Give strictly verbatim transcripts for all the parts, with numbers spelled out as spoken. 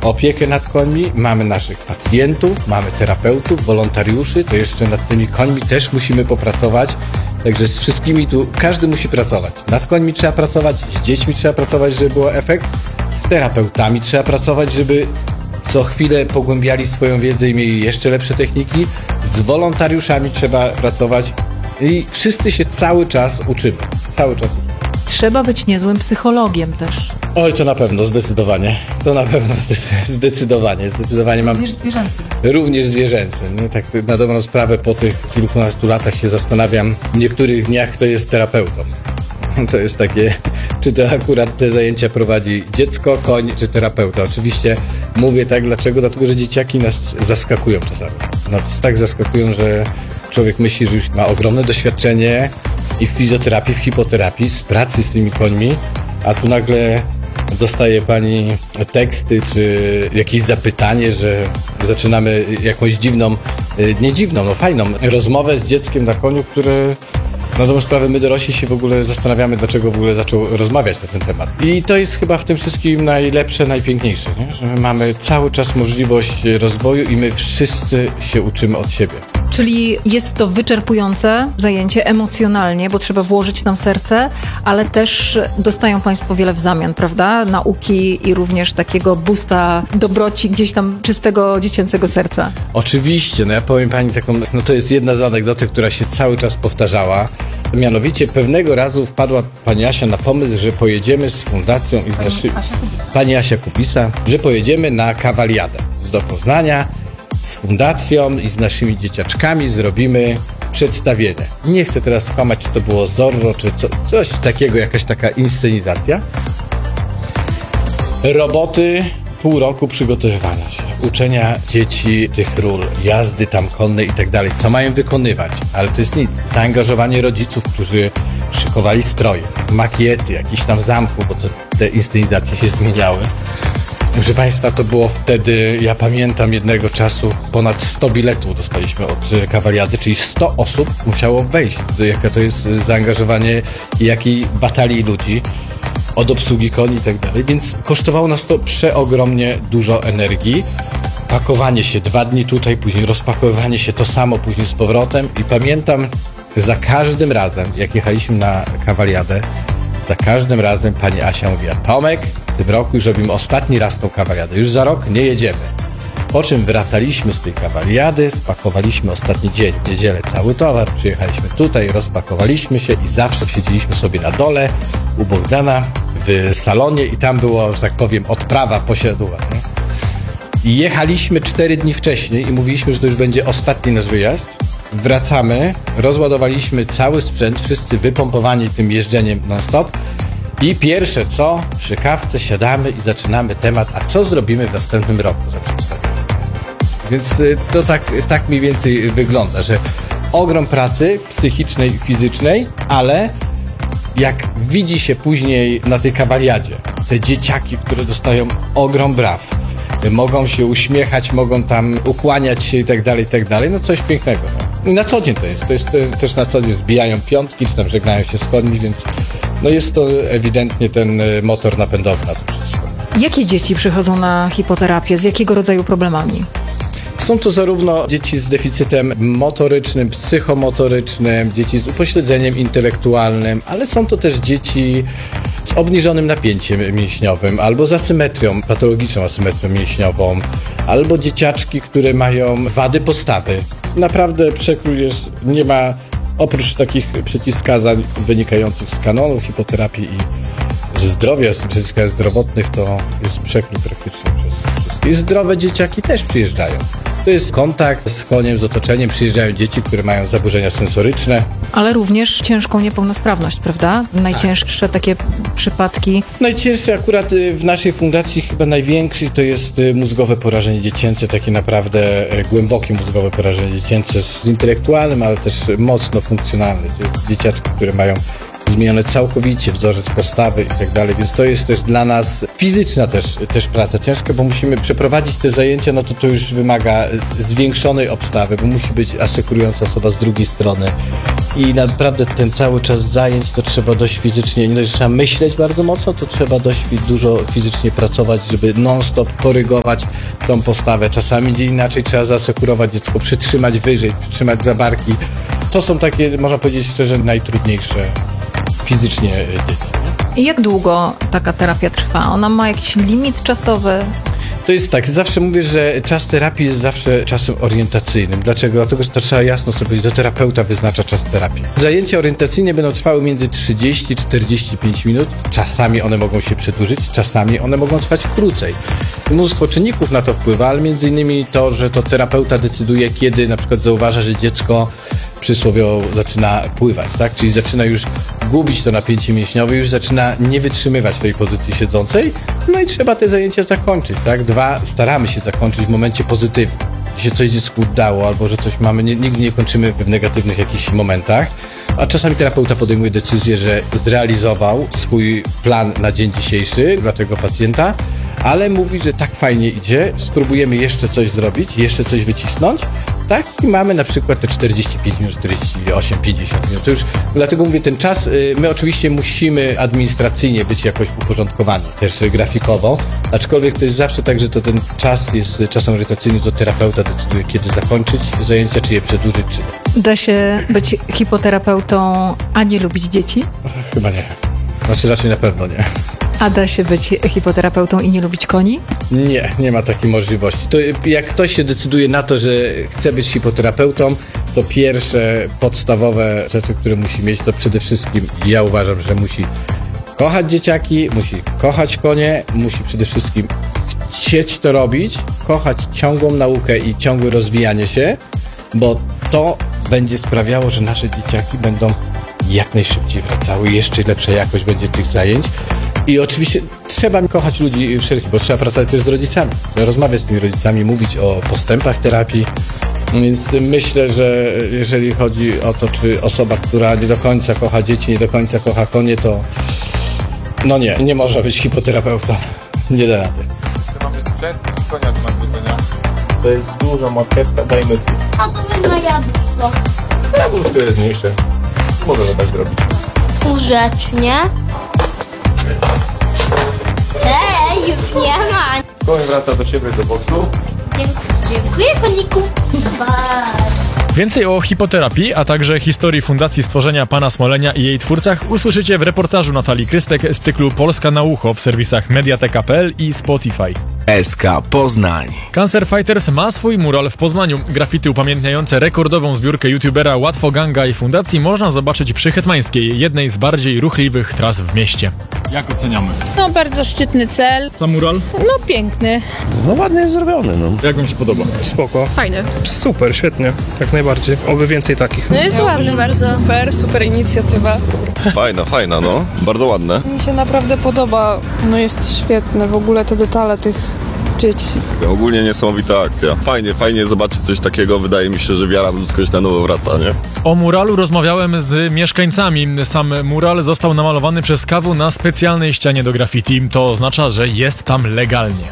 opiekę nad końmi, mamy naszych pacjentów, mamy terapeutów, wolontariuszy, to jeszcze nad tymi końmi też musimy popracować. Także z wszystkimi tu, każdy musi pracować. Nad końmi trzeba pracować, z dziećmi trzeba pracować, żeby był efekt, z terapeutami trzeba pracować, żeby co chwilę pogłębiali swoją wiedzę i mieli jeszcze lepsze techniki, z wolontariuszami trzeba pracować i wszyscy się cały czas uczymy. Cały czas uczymy. Trzeba być niezłym psychologiem też. Oj, to na pewno, zdecydowanie. To na pewno zdecydowanie. Zdecydowanie mam... Również zwierzęcym. Również zwierzęcym. Nie? Tak na dobrą sprawę po tych kilkunastu latach się zastanawiam w niektórych dniach, kto jest terapeutą. To jest takie, czy to akurat te zajęcia prowadzi dziecko, koń, czy terapeuta. Oczywiście mówię tak, dlaczego? Dlatego, że dzieciaki nas zaskakują czasami. Nas tak zaskakują, że człowiek myśli, że już ma ogromne doświadczenie i w fizjoterapii, w hipoterapii, z pracy z tymi końmi, a tu nagle dostaje pani teksty, czy jakieś zapytanie, że zaczynamy jakąś dziwną, nie dziwną, no fajną rozmowę z dzieckiem na koniu, które na dobrą sprawę my dorośli się w ogóle zastanawiamy, dlaczego w ogóle zaczął rozmawiać na ten temat. I to jest chyba w tym wszystkim najlepsze, najpiękniejsze, nie? Że my mamy cały czas możliwość rozwoju i my wszyscy się uczymy od siebie. Czyli jest to wyczerpujące zajęcie emocjonalnie, bo trzeba włożyć nam serce, ale też dostają Państwo wiele w zamian, prawda? Nauki i również takiego boosta dobroci, gdzieś tam czystego dziecięcego serca. Oczywiście, no ja powiem Pani taką, no to jest jedna z anegdoty, która się cały czas powtarzała. Mianowicie pewnego razu wpadła Pani Asia na pomysł, że pojedziemy z fundacją i z naszymi... Pani Asia Kubisa, że pojedziemy na kawaliadę do Poznania. Z fundacją i z naszymi dzieciaczkami zrobimy przedstawienie. Nie chcę teraz skłamać, czy to było Zorro, czy co, coś takiego, jakaś taka inscenizacja. Roboty, pół roku przygotowywania się, uczenia dzieci tych ról, jazdy tam konnej i tak dalej, co mają wykonywać, ale to jest nic. Zaangażowanie rodziców, którzy szykowali stroje, makiety, jakiś tam zamku, bo to, te inscenizacje się zmieniały. Proszę Państwa, to było wtedy, ja pamiętam jednego czasu, ponad sto biletów dostaliśmy od kawaliady, czyli sto osób musiało wejść. Jakie to jest zaangażowanie i jakiej batalii ludzi od obsługi koni i tak dalej, więc kosztowało nas to przeogromnie dużo energii. Pakowanie się dwa dni tutaj, później rozpakowywanie się to samo, później z powrotem i pamiętam za każdym razem, jak jechaliśmy na kawaliadę, za każdym razem pani Asia mówiła: Tomek, w tym roku już robimy ostatni raz tą kawaliadę, już za rok nie jedziemy. Po czym wracaliśmy z tej kawaliady, spakowaliśmy ostatni dzień, w niedzielę cały towar, przyjechaliśmy tutaj, rozpakowaliśmy się i zawsze siedzieliśmy sobie na dole u Bogdana w salonie i tam było, że tak powiem, odprawa posiadłowa. Nie? I jechaliśmy cztery dni wcześniej i mówiliśmy, że to już będzie ostatni nasz wyjazd. Wracamy, rozładowaliśmy cały sprzęt, wszyscy wypompowani tym jeżdżeniem non-stop i pierwsze co, przy kawce siadamy i zaczynamy temat, a co zrobimy w następnym roku za przedstawienie. Więc to tak, tak mniej więcej wygląda, że ogrom pracy psychicznej, fizycznej, ale jak widzi się później na tej kawaliadzie, te dzieciaki, które dostają ogrom braw, mogą się uśmiechać, mogą tam ukłaniać się i tak dalej, i tak dalej, no coś pięknego. No. I na co dzień to jest, to jest to też na co dzień zbijają piątki, czy tam żegnają się z końmi, więc no jest to ewidentnie ten motor napędowy na to wszystko. Jakie dzieci przychodzą na hipoterapię? Z jakiego rodzaju problemami? Są to zarówno dzieci z deficytem motorycznym, psychomotorycznym, dzieci z upośledzeniem intelektualnym, ale są to też dzieci z obniżonym napięciem mięśniowym, albo z asymetrią, patologiczną asymetrią mięśniową, albo dzieciaczki, które mają wady postawy. Naprawdę przekrój jest, nie ma, oprócz takich przeciwwskazań wynikających z kanonu hipoterapii i ze zdrowia, z przeciwwskazań zdrowotnych, to jest przekrój praktycznie przez wszystkie. I zdrowe dzieciaki też przyjeżdżają. To jest kontakt z koniem, z otoczeniem. Przyjeżdżają dzieci, które mają zaburzenia sensoryczne. Ale również ciężką niepełnosprawność, prawda? Najcięższe takie przypadki. Najcięższe akurat w naszej fundacji, chyba największy, to jest mózgowe porażenie dziecięce, takie naprawdę głębokie mózgowe porażenie dziecięce z intelektualnym, ale też mocno funkcjonalne. Dzieciaczki, które mają zmieniony całkowicie wzorzec postawy i tak dalej, więc to jest też dla nas fizyczna też, też praca ciężka, bo musimy przeprowadzić te zajęcia, no to to już wymaga zwiększonej obstawy, bo musi być asekurująca osoba z drugiej strony i naprawdę ten cały czas zajęć to trzeba dość fizycznie, nie dość, że trzeba myśleć bardzo mocno, to trzeba dość dużo fizycznie pracować, żeby non-stop korygować tą postawę. Czasami inaczej trzeba zasekurować dziecko, przytrzymać wyżej, przytrzymać za barki. To są takie, można powiedzieć szczerze, najtrudniejsze fizycznie dzieci. I jak długo taka terapia trwa? Ona ma jakiś limit czasowy? To jest tak, zawsze mówię, że czas terapii jest zawsze czasem orientacyjnym. Dlaczego? Dlatego, że to trzeba jasno sobie powiedzieć, to terapeuta wyznacza czas terapii. Zajęcia orientacyjne będą trwały między trzydzieści do czterdziestu pięciu minut. Czasami one mogą się przedłużyć, czasami one mogą trwać krócej. Mnóstwo czynników na to wpływa, ale między innymi to, że to terapeuta decyduje, kiedy na przykład zauważa, że dziecko przysłowiowo zaczyna pływać, tak? Czyli zaczyna już gubić to napięcie mięśniowe, już zaczyna nie wytrzymywać tej pozycji siedzącej, no i trzeba te zajęcia zakończyć, tak? Dwa, staramy się zakończyć w momencie pozytywnym. Jeśli się coś dziecku udało, albo że coś mamy, nie, nigdy nie kończymy w negatywnych jakichś momentach, a czasami terapeuta podejmuje decyzję, że zrealizował swój plan na dzień dzisiejszy dla tego pacjenta, ale mówi, że tak fajnie idzie, spróbujemy jeszcze coś zrobić, jeszcze coś wycisnąć, tak? I mamy na przykład te czterdzieści pięć minut, czterdzieści osiem, pięćdziesiąt minut. To już, dlatego mówię, ten czas, my oczywiście musimy administracyjnie być jakoś uporządkowani, też grafikowo, aczkolwiek to jest zawsze tak, że to ten czas jest czasem orientacyjny, to terapeuta decyduje, kiedy zakończyć zajęcia, czy je przedłużyć, czy nie. Da się być hipoterapeutą, a nie lubić dzieci? Chyba nie. Znaczy raczej na pewno nie. A da się być hipoterapeutą i nie lubić koni? Nie, nie ma takiej możliwości. To jak ktoś się decyduje na to, że chce być hipoterapeutą, to pierwsze podstawowe rzeczy, które musi mieć, to przede wszystkim ja uważam, że musi kochać dzieciaki, musi kochać konie, musi przede wszystkim chcieć to robić, kochać ciągłą naukę i ciągłe rozwijanie się, bo to będzie sprawiało, że nasze dzieciaki będą jak najszybciej wracały, jeszcze lepsza jakość będzie tych zajęć. I oczywiście trzeba kochać ludzi wszelkich, bo trzeba pracować też z rodzicami, rozmawiać z tymi rodzicami, mówić o postępach terapii. Więc myślę, że jeżeli chodzi o to, czy osoba, która nie do końca kocha dzieci, nie do końca kocha konie, to no nie, nie może być hipoterapeutą. Nie da rady. Mamy sprzęt konia do nagrodzenia. To jest duża marchetka, dajmy tu. A to wygląda jabłko. Jabłuszko jest mniejsze. Możemy tak zrobić. Grzecznie. Ej, już nie ma. Koń wraca do siebie, do boku. Dziękuję, koniku. Bye. Więcej o hipoterapii, a także historii Fundacji Stworzenia Pana Smolenia i jej twórcach usłyszycie w reportażu Natalii Krystek z cyklu Polska na ucho w serwisach mediateka kropka p l i Spotify. S K Poznań. Cancer Fighters ma swój mural w Poznaniu. Graffiti upamiętniające rekordową zbiórkę youtubera Łatwo Ganga i fundacji można zobaczyć przy Hetmańskiej, jednej z bardziej ruchliwych tras w mieście. Jak oceniamy? No bardzo szczytny cel, Sam mural? no piękny. No ładnie jest zrobiony, no. Jak wam się podoba? Spoko. Fajny. Super, świetnie. Jak najbardziej. Oby więcej takich. No jest ładny bardzo. Super, super inicjatywa. Fajna, fajna, no. Bardzo ładne. Mi się naprawdę podoba. No jest świetne, w ogóle te detale tych dzieci. Ogólnie niesamowita akcja. Fajnie, fajnie zobaczyć coś takiego. Wydaje mi się, że wiara w ludzkość na nowo wraca, nie? O muralu rozmawiałem z mieszkańcami. Sam mural został namalowany przez K W na specjalnej ścianie do graffiti. To oznacza, że jest tam legalnie.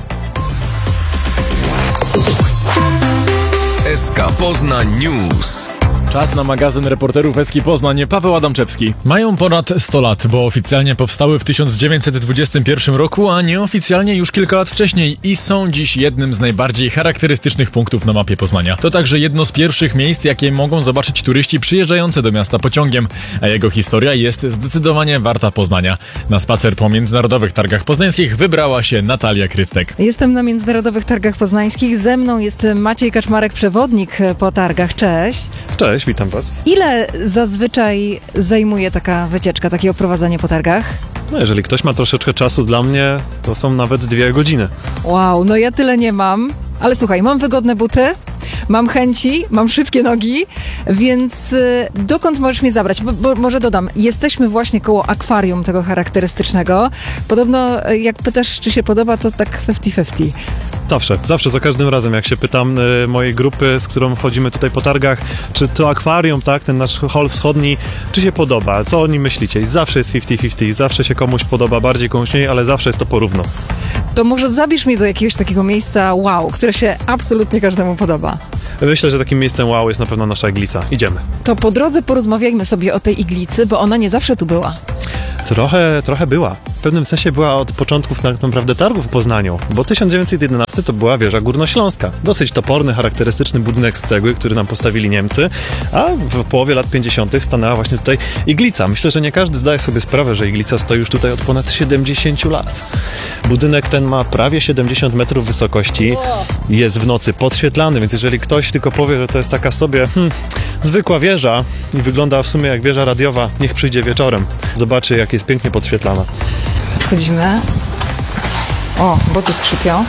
S K Poznań News. Czas na magazyn reporterów Eski Poznań. Paweł Adamczewski. Mają ponad sto lat, bo oficjalnie powstały w tysiąc dziewięćset dwudziestym pierwszym roku, a nieoficjalnie już kilka lat wcześniej i są dziś jednym z najbardziej charakterystycznych punktów na mapie Poznania. To także jedno z pierwszych miejsc, jakie mogą zobaczyć turyści przyjeżdżający do miasta pociągiem, a jego historia jest zdecydowanie warta poznania. Na spacer po Międzynarodowych Targach Poznańskich wybrała się Natalia Krystek. Jestem na Międzynarodowych Targach Poznańskich. Ze mną jest Maciej Kaczmarek, przewodnik po targach. Cześć. Cześć, witam was. Ile zazwyczaj zajmuje taka wycieczka, takie oprowadzanie po targach? No jeżeli ktoś ma troszeczkę czasu, dla mnie to są nawet dwie godziny. Wow, no ja tyle nie mam. Ale słuchaj, mam wygodne buty, mam chęci, mam szybkie nogi, więc y, dokąd możesz mnie zabrać? Bo, bo może dodam, jesteśmy właśnie koło akwarium tego charakterystycznego. Podobno, y, jak pytasz, czy się podoba, to tak fifty fifty. Zawsze, zawsze, za każdym razem, jak się pytam y, mojej grupy, z którą chodzimy tutaj po targach, czy to akwarium, tak, ten nasz hol wschodni, czy się podoba, co o nim myślicie? I zawsze jest pięćdziesiąt pięćdziesiąt, zawsze się komuś podoba, bardziej komuś mniej, ale zawsze jest to porówno. To może zabierz mnie do jakiegoś takiego miejsca wow, które się absolutnie każdemu podoba. Myślę, że takim miejscem wow jest na pewno nasza Iglica. Idziemy. To po drodze porozmawiajmy sobie o tej iglicy, bo ona nie zawsze tu była. Trochę, trochę była. W pewnym sensie była od początków tak naprawdę targów w Poznaniu, bo tysiąc dziewięćset jedenasty to była wieża górnośląska. Dosyć toporny, charakterystyczny budynek z cegły, który nam postawili Niemcy, a w połowie lat pięćdziesiątych stanęła właśnie tutaj Iglica. Myślę, że nie każdy zdaje sobie sprawę, że Iglica stoi już tutaj od ponad siedemdziesięciu lat. Budynek ten ma prawie siedemdziesiąt metrów wysokości, jest w nocy podświetlany, więc jeżeli ktoś tylko powie, że to jest taka sobie hmm, zwykła wieża i wygląda w sumie jak wieża radiowa, niech przyjdzie wieczorem. Zobaczy, jak jest pięknie podświetlana. Wchodzimy. O, boty skrzypią.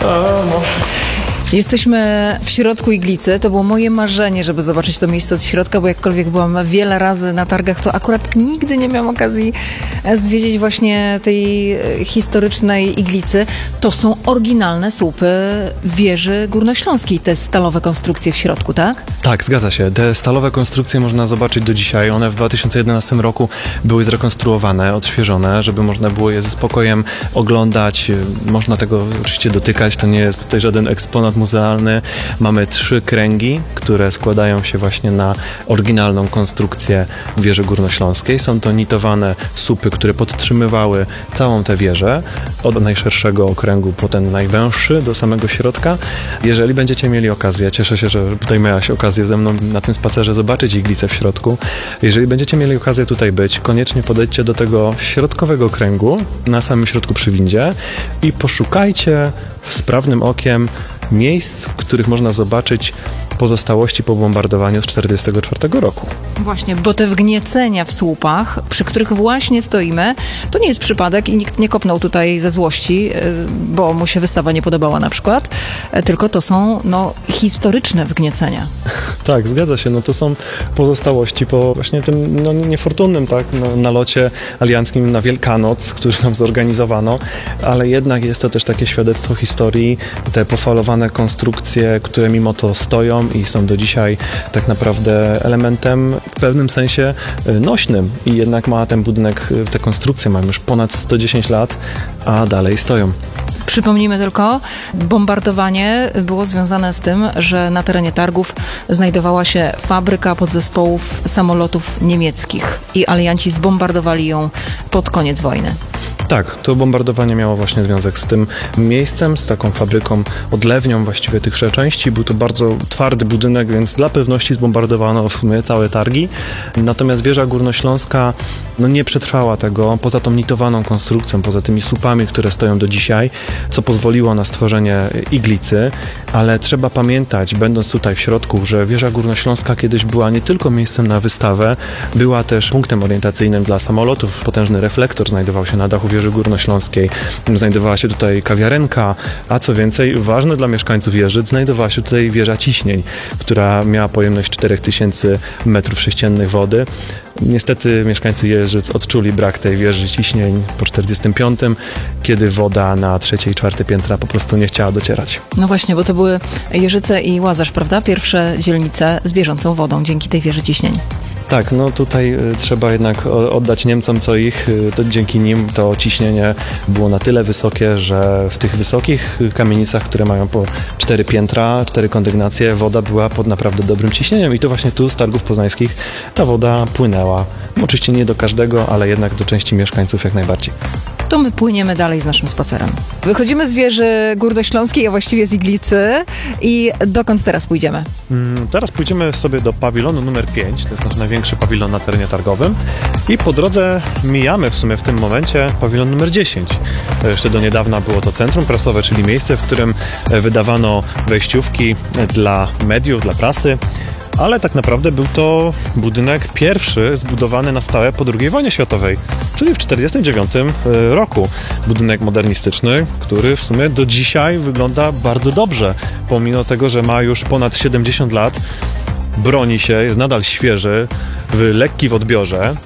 Jesteśmy w środku Iglicy. To było moje marzenie, żeby zobaczyć to miejsce od środka, bo jakkolwiek byłam wiele razy na targach, to akurat nigdy nie miałam okazji zwiedzić właśnie tej historycznej Iglicy. To są oryginalne słupy wieży górnośląskiej, te stalowe konstrukcje w środku, tak? Tak, zgadza się. Te stalowe konstrukcje można zobaczyć do dzisiaj. One w dwa tysiące jedenastym roku były zrekonstruowane, odświeżone, żeby można było je ze spokojem oglądać. Można tego oczywiście dotykać, to nie jest tutaj żaden eksponat muzealny. Mamy trzy kręgi, które składają się właśnie na oryginalną konstrukcję wieży górnośląskiej. Są to nitowane słupy, które podtrzymywały całą tę wieżę, od najszerszego okręgu po ten najwęższy do samego środka. Jeżeli będziecie mieli okazję, cieszę się, że tutaj miałaś okazję ze mną na tym spacerze zobaczyć Iglicę w środku. Jeżeli będziecie mieli okazję tutaj być, koniecznie podejdźcie do tego środkowego kręgu, na samym środku przy windzie i poszukajcie sprawnym okiem miejsc, w których można zobaczyć pozostałości po bombardowaniu z tysiąc dziewięćset czterdziestego czwartego roku. Właśnie, bo te wgniecenia w słupach, przy których właśnie stoimy, to nie jest przypadek i nikt nie kopnął tutaj ze złości, bo mu się wystawa nie podobała na przykład, tylko to są no, historyczne wgniecenia. Tak, zgadza się. No to są pozostałości po właśnie tym no, niefortunnym tak, no, nalocie alianckim na Wielkanoc, który nam zorganizowano, ale jednak jest to też takie świadectwo historii, te pofalowane konstrukcje, które mimo to stoją i są do dzisiaj tak naprawdę elementem w pewnym sensie nośnym i jednak ma ten budynek, te konstrukcje mają już ponad sto dziesięć lat, a dalej stoją. Przypomnijmy tylko, bombardowanie było związane z tym, że na terenie targów znajdowała się fabryka podzespołów samolotów niemieckich i alianci zbombardowali ją pod koniec wojny. Tak, to bombardowanie miało właśnie związek z tym miejscem, z taką fabryką, odlewnią właściwie tychże części. Był to bardzo twardy budynek, więc dla pewności zbombardowano w sumie całe targi. Natomiast wieża górnośląska no, nie przetrwała tego, poza tą nitowaną konstrukcją, poza tymi słupami, które stoją do dzisiaj, co pozwoliło na stworzenie Iglicy, ale trzeba pamiętać, będąc tutaj w środku, że wieża górnośląska kiedyś była nie tylko miejscem na wystawę, była też punktem orientacyjnym dla samolotów. Potężny reflektor znajdował się na dachu wieży górnośląskiej, znajdowała się tutaj kawiarenka, a co więcej, ważne dla mieszkańców Jeżyc, znajdowała się tutaj wieża ciśnień, która miała pojemność cztery tysiące metrów sześciennych wody. Niestety mieszkańcy Jeżyc odczuli brak tej wieży ciśnień po czterdziestym piątym, kiedy woda na trzecie i czwarte piętra po prostu nie chciała docierać. No właśnie, bo to były Jeżyce i Łazarz, prawda? Pierwsze dzielnice z bieżącą wodą dzięki tej wieży ciśnień. Tak, no tutaj y, trzeba jednak o, oddać Niemcom co ich. Y, to dzięki nim to ciśnienie było na tyle wysokie, że w tych wysokich kamienicach, które mają po cztery piętra, cztery kondygnacje, woda była pod naprawdę dobrym ciśnieniem i to właśnie tu z targów poznańskich ta woda płynęła. Oczywiście nie do każdego, ale jednak do części mieszkańców jak najbardziej. To my płyniemy dalej z naszym spacerem. Wychodzimy z wieży górnośląskiej, a właściwie z Iglicy. I dokąd teraz pójdziemy? Mm, teraz pójdziemy sobie do pawilonu numer pięć, to jest nasz największy pawilon na terenie targowym i po drodze mijamy w sumie w tym momencie pawilon numer dziesięć. Jeszcze do niedawna było to centrum prasowe, czyli miejsce, w którym wydawano wejściówki dla mediów, dla prasy. Ale tak naprawdę był to budynek pierwszy zbudowany na stałe po drugiej wojnie światowej, czyli w tysiąc dziewięćset czterdziestym dziewiątym roku. Budynek modernistyczny, który w sumie do dzisiaj wygląda bardzo dobrze, pomimo tego, że ma już ponad siedemdziesiąt lat, broni się, jest nadal świeży, lekki w odbiorze.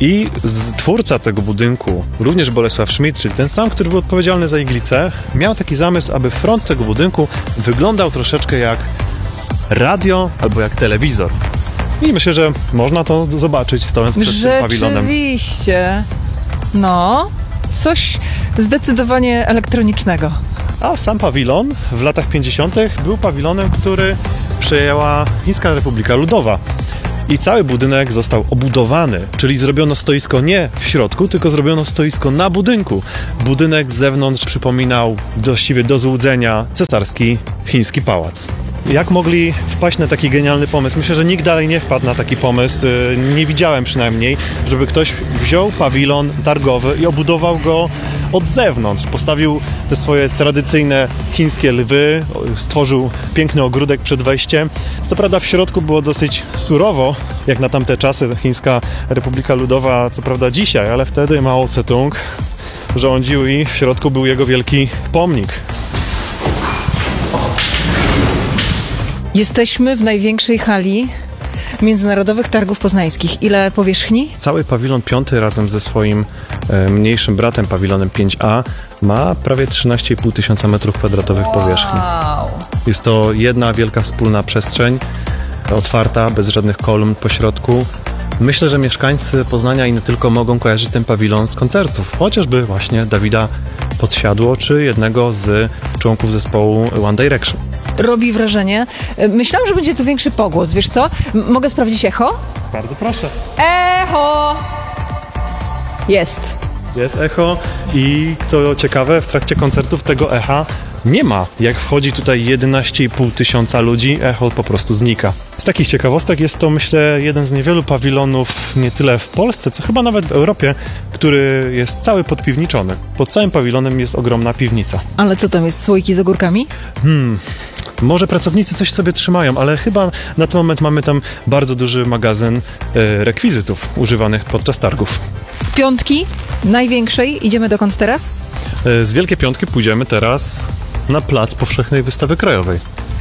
I z, twórca tego budynku, również Bolesław Schmidt, czyli ten sam, który był odpowiedzialny za iglicę, miał taki zamysł, aby front tego budynku wyglądał troszeczkę jak radio albo jak telewizor. I myślę, że można to zobaczyć stojąc przed tym pawilonem. Rzeczywiście. No, coś zdecydowanie elektronicznego. A sam pawilon w latach pięćdziesiątych był pawilonem, który przejęła Chińska Republika Ludowa. I cały budynek został obudowany, czyli zrobiono stoisko nie w środku, tylko zrobiono stoisko na budynku. Budynek z zewnątrz przypominał właściwie do złudzenia cesarski chiński pałac. Jak mogli wpaść na taki genialny pomysł? Myślę, że nikt dalej nie wpadł na taki pomysł, nie widziałem przynajmniej, żeby ktoś wziął pawilon targowy i obudował go od zewnątrz. Postawił te swoje tradycyjne chińskie lwy, stworzył piękny ogródek przed wejściem. Co prawda w środku było dosyć surowo, jak na tamte czasy, Chińska Republika Ludowa, co prawda dzisiaj, ale wtedy Mao Tse-tung rządził i w środku był jego wielki pomnik. Jesteśmy w największej hali Międzynarodowych Targów Poznańskich. Ile powierzchni? Cały pawilon piąty razem ze swoim e, mniejszym bratem, pawilonem pięć A, ma prawie trzynaście i pół tysiąca metrów kwadratowych powierzchni. Jest to jedna wielka wspólna przestrzeń, otwarta, bez żadnych kolumn po środku. Myślę, że mieszkańcy Poznania i nie tylko mogą kojarzyć ten pawilon z koncertów, chociażby właśnie Dawida Podsiadło, czy jednego z członków zespołu One Direction. Robi wrażenie. Myślałam, że będzie tu większy pogłos, wiesz co? M- mogę sprawdzić echo? Bardzo proszę. Echo! Jest. Jest echo i co ciekawe, w trakcie koncertów tego echa nie ma. Jak wchodzi tutaj jedenaście i pół tysiąca ludzi, echo po prostu znika. Z takich ciekawostek jest to, myślę, jeden z niewielu pawilonów, nie tyle w Polsce, co chyba nawet w Europie, który jest cały podpiwniczony. Pod całym pawilonem jest ogromna piwnica. Ale co tam jest? Słoiki z ogórkami? Hmm... Może pracownicy coś sobie trzymają, ale chyba na ten moment mamy tam bardzo duży magazyn e, rekwizytów używanych podczas targów. Z piątki, największej, idziemy dokąd teraz? E, z Wielkiej Piątki pójdziemy teraz na plac Powszechnej Wystawy Krajowej.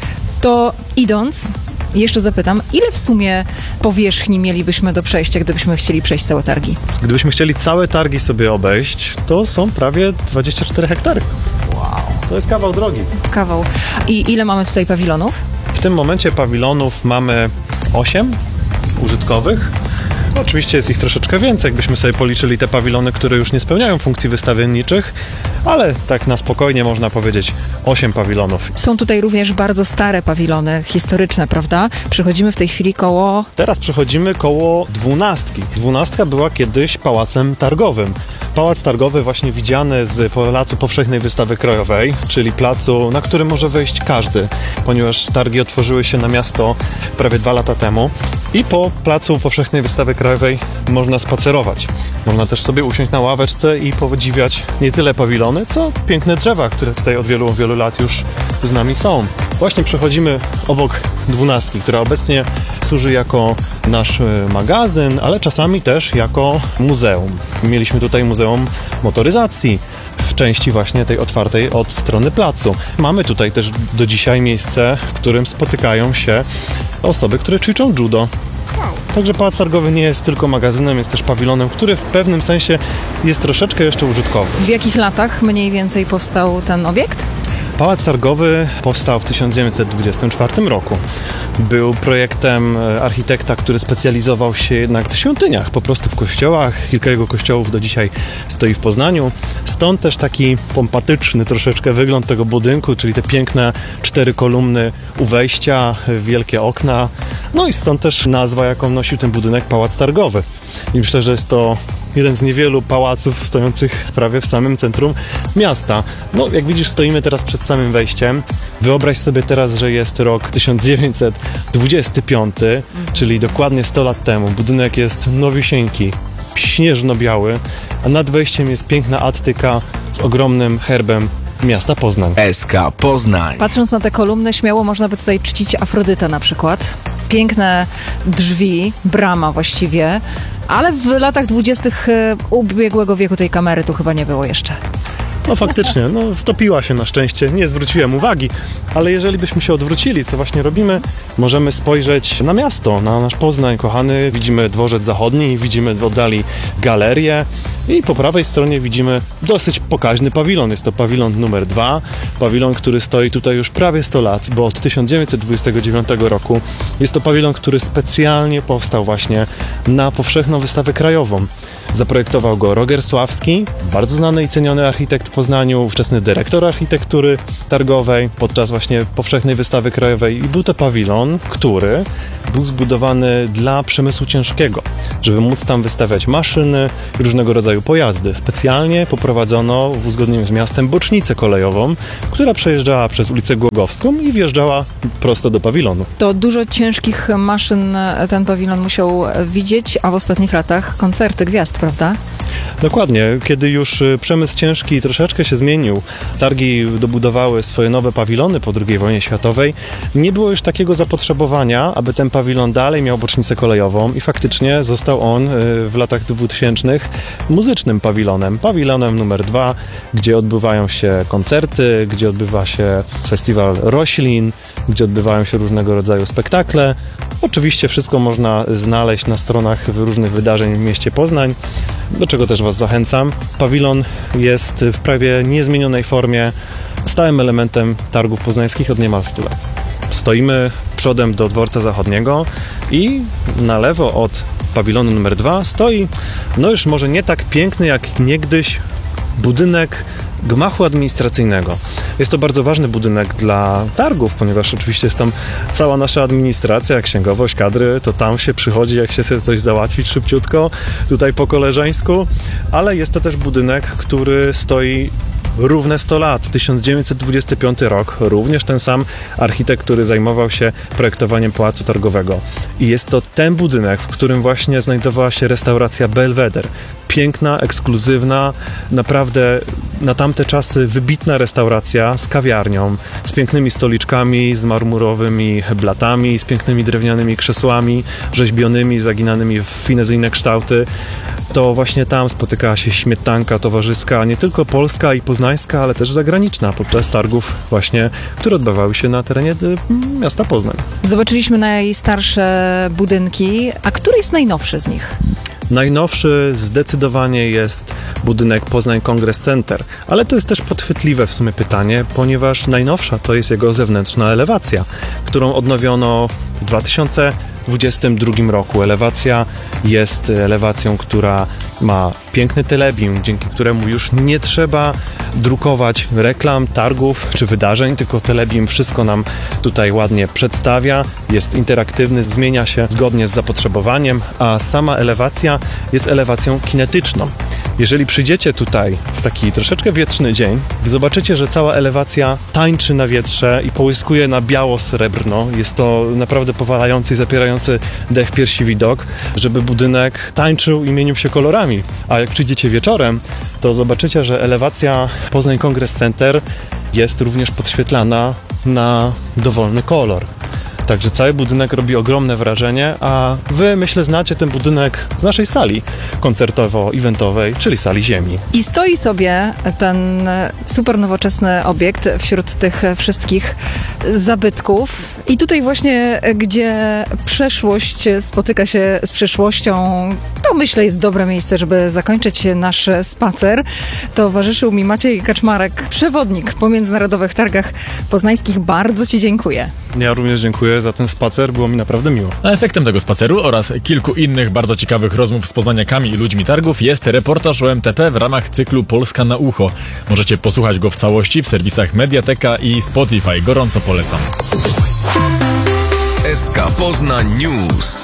To idąc, jeszcze zapytam, ile w sumie powierzchni mielibyśmy do przejścia, gdybyśmy chcieli przejść całe targi? Gdybyśmy chcieli całe targi sobie obejść, to są prawie dwadzieścia cztery hektary. Wow. To jest kawał drogi. Kawał. I ile mamy tutaj pawilonów? W tym momencie pawilonów mamy osiem użytkowych. Oczywiście jest ich troszeczkę więcej, jakbyśmy sobie policzyli te pawilony, które już nie spełniają funkcji wystawienniczych, ale tak na spokojnie można powiedzieć osiem pawilonów. Są tutaj również bardzo stare pawilony, historyczne, prawda? Przechodzimy w tej chwili koło... Teraz przechodzimy koło dwunastki. Dwunastka była kiedyś pałacem targowym. Pałac targowy właśnie widziany z Placu Powszechnej Wystawy Krajowej, czyli placu, na który może wejść każdy, ponieważ targi otworzyły się na miasto prawie dwa lata temu i po Placu Powszechnej Wystawy Krajowej można spacerować. Można też sobie usiąść na ławeczce i podziwiać nie tyle pawilony, co piękne drzewa, które tutaj od wielu, wielu lat już z nami są. Właśnie przechodzimy obok dwunastki, która obecnie służy jako nasz magazyn, ale czasami też jako muzeum. Mieliśmy tutaj Muzeum Motoryzacji w części właśnie tej otwartej od strony placu. Mamy tutaj też do dzisiaj miejsce, w którym spotykają się osoby, które ćwiczą judo. Także Pałac Targowy nie jest tylko magazynem, jest też pawilonem, który w pewnym sensie jest troszeczkę jeszcze użytkowy. W jakich latach mniej więcej powstał ten obiekt? Pałac Targowy powstał w tysiąc dziewięćset dwudziestym czwartym roku. Był projektem architekta, który specjalizował się jednak w świątyniach, po prostu w kościołach. Kilka jego kościołów do dzisiaj stoi w Poznaniu. Stąd też taki pompatyczny troszeczkę wygląd tego budynku, czyli te piękne cztery kolumny u wejścia, wielkie okna. No i stąd też nazwa, jaką nosił ten budynek, Pałac Targowy. I myślę, że jest to jeden z niewielu pałaców stojących prawie w samym centrum miasta. No, jak widzisz, stoimy teraz przed samym wejściem. Wyobraź sobie teraz, że jest rok tysiąc dziewięćset dwudziesty piąty, czyli dokładnie sto lat temu. Budynek jest nowisieńki, śnieżno-biały, a nad wejściem jest piękna attyka z ogromnym herbem miasta Poznań. S K Poznań. Patrząc na te kolumny, śmiało można by tutaj czcić Afrodytę na przykład. Piękne drzwi, brama właściwie, ale w latach dwudziestych ubiegłego wieku tej kamery tu chyba nie było jeszcze. No faktycznie, no wtopiła się na szczęście, nie zwróciłem uwagi, ale jeżeli byśmy się odwrócili, co właśnie robimy, możemy spojrzeć na miasto, na nasz Poznań kochany, widzimy dworzec zachodni, widzimy w oddali galerię i po prawej stronie widzimy dosyć pokaźny pawilon, jest to pawilon numer dwa, pawilon, który stoi tutaj już prawie sto lat, bo od tysiąc dziewięćset dwudziestego dziewiątego roku jest to pawilon, który specjalnie powstał właśnie na powszechną wystawę krajową. Zaprojektował go Roger Sławski, bardzo znany i ceniony architekt w Poznaniu, ówczesny dyrektor architektury targowej podczas właśnie powszechnej wystawy krajowej i był to pawilon, który był zbudowany dla przemysłu ciężkiego, żeby móc tam wystawiać maszyny i różnego rodzaju pojazdy. Specjalnie poprowadzono w uzgodnieniu z miastem bocznicę kolejową, która przejeżdżała przez ulicę Głogowską i wjeżdżała prosto do pawilonu. To dużo ciężkich maszyn ten pawilon musiał widzieć, a w ostatnich latach koncerty gwiazd, prawda? Dokładnie. Kiedy już przemysł ciężki troszeczkę się zmienił, targi dobudowały swoje nowe pawilony po drugiej wojnie światowej, nie było już takiego zapotrzebowania, aby ten pawilon dalej miał bocznicę kolejową i faktycznie został on w latach dwutysięcznych muzycznym pawilonem. Pawilonem numer dwa, gdzie odbywają się koncerty, gdzie odbywa się festiwal roślin, gdzie odbywają się różnego rodzaju spektakle. Oczywiście wszystko można znaleźć na stronach różnych wydarzeń w mieście Poznań, do czego też Was zachęcam. Pawilon jest w prawie niezmienionej formie stałym elementem targów poznańskich od niemal stu lat. Stoimy przodem do dworca zachodniego i na lewo od pawilonu numer dwa stoi, no już może nie tak piękny jak niegdyś, budynek gmachu administracyjnego. Jest to bardzo ważny budynek dla targów, ponieważ oczywiście jest tam cała nasza administracja, księgowość, kadry, to tam się przychodzi, jak się chce coś załatwić szybciutko, tutaj po koleżeńsku, ale jest to też budynek, który stoi równe sto lat, tysiąc dziewięćset dwudziesty piąty rok, również ten sam architekt, który zajmował się projektowaniem Pałacu Targowego. I jest to ten budynek, w którym właśnie znajdowała się restauracja Belweder. Piękna, ekskluzywna, naprawdę na tamte czasy wybitna restauracja z kawiarnią, z pięknymi stoliczkami, z marmurowymi blatami, z pięknymi drewnianymi krzesłami, rzeźbionymi, zaginanymi w finezyjne kształty. To właśnie tam spotykała się śmietanka towarzyska, nie tylko polska i poznańska, ale też zagraniczna podczas targów właśnie, które odbywały się na terenie miasta Poznań. Zobaczyliśmy najstarsze budynki, a który jest najnowszy z nich? Najnowszy zdecydowanie jest budynek Poznań Congress Center, ale to jest też podchwytliwe w sumie pytanie, ponieważ najnowsza to jest jego zewnętrzna elewacja, którą odnowiono w dwa tysiące dwudziestym drugim roku. Elewacja jest elewacją, która ma piękny telebim, dzięki któremu już nie trzeba drukować reklam, targów czy wydarzeń, tylko telebim wszystko nam tutaj ładnie przedstawia, jest interaktywny, zmienia się zgodnie z zapotrzebowaniem, a sama elewacja jest elewacją kinetyczną. Jeżeli przyjdziecie tutaj w taki troszeczkę wietrzny dzień, zobaczycie, że cała elewacja tańczy na wietrze i połyskuje na biało-srebrno. Jest to naprawdę powalający i zapierający dech w piersi widok, żeby budynek tańczył i mienił się kolorami. A jak przyjdziecie wieczorem, to zobaczycie, że elewacja Poznań Congress Center jest również podświetlana na dowolny kolor. Także cały budynek robi ogromne wrażenie, a wy, myślę, znacie ten budynek z naszej sali koncertowo-eventowej, czyli sali Ziemi. I stoi sobie ten super nowoczesny obiekt wśród tych wszystkich zabytków. I tutaj właśnie, gdzie przeszłość spotyka się z przyszłością, to myślę jest dobre miejsce, żeby zakończyć nasz spacer. Towarzyszył mi Maciej Kaczmarek, przewodnik po Międzynarodowych Targach Poznańskich. Bardzo Ci dziękuję. Ja również dziękuję za ten spacer, było mi naprawdę miło. A efektem tego spaceru oraz kilku innych bardzo ciekawych rozmów z poznaniakami i ludźmi targów jest reportaż o M T P w ramach cyklu Polska na ucho. Możecie posłuchać go w całości w serwisach Mediateka i Spotify. Gorąco polecam. S K Poznań News.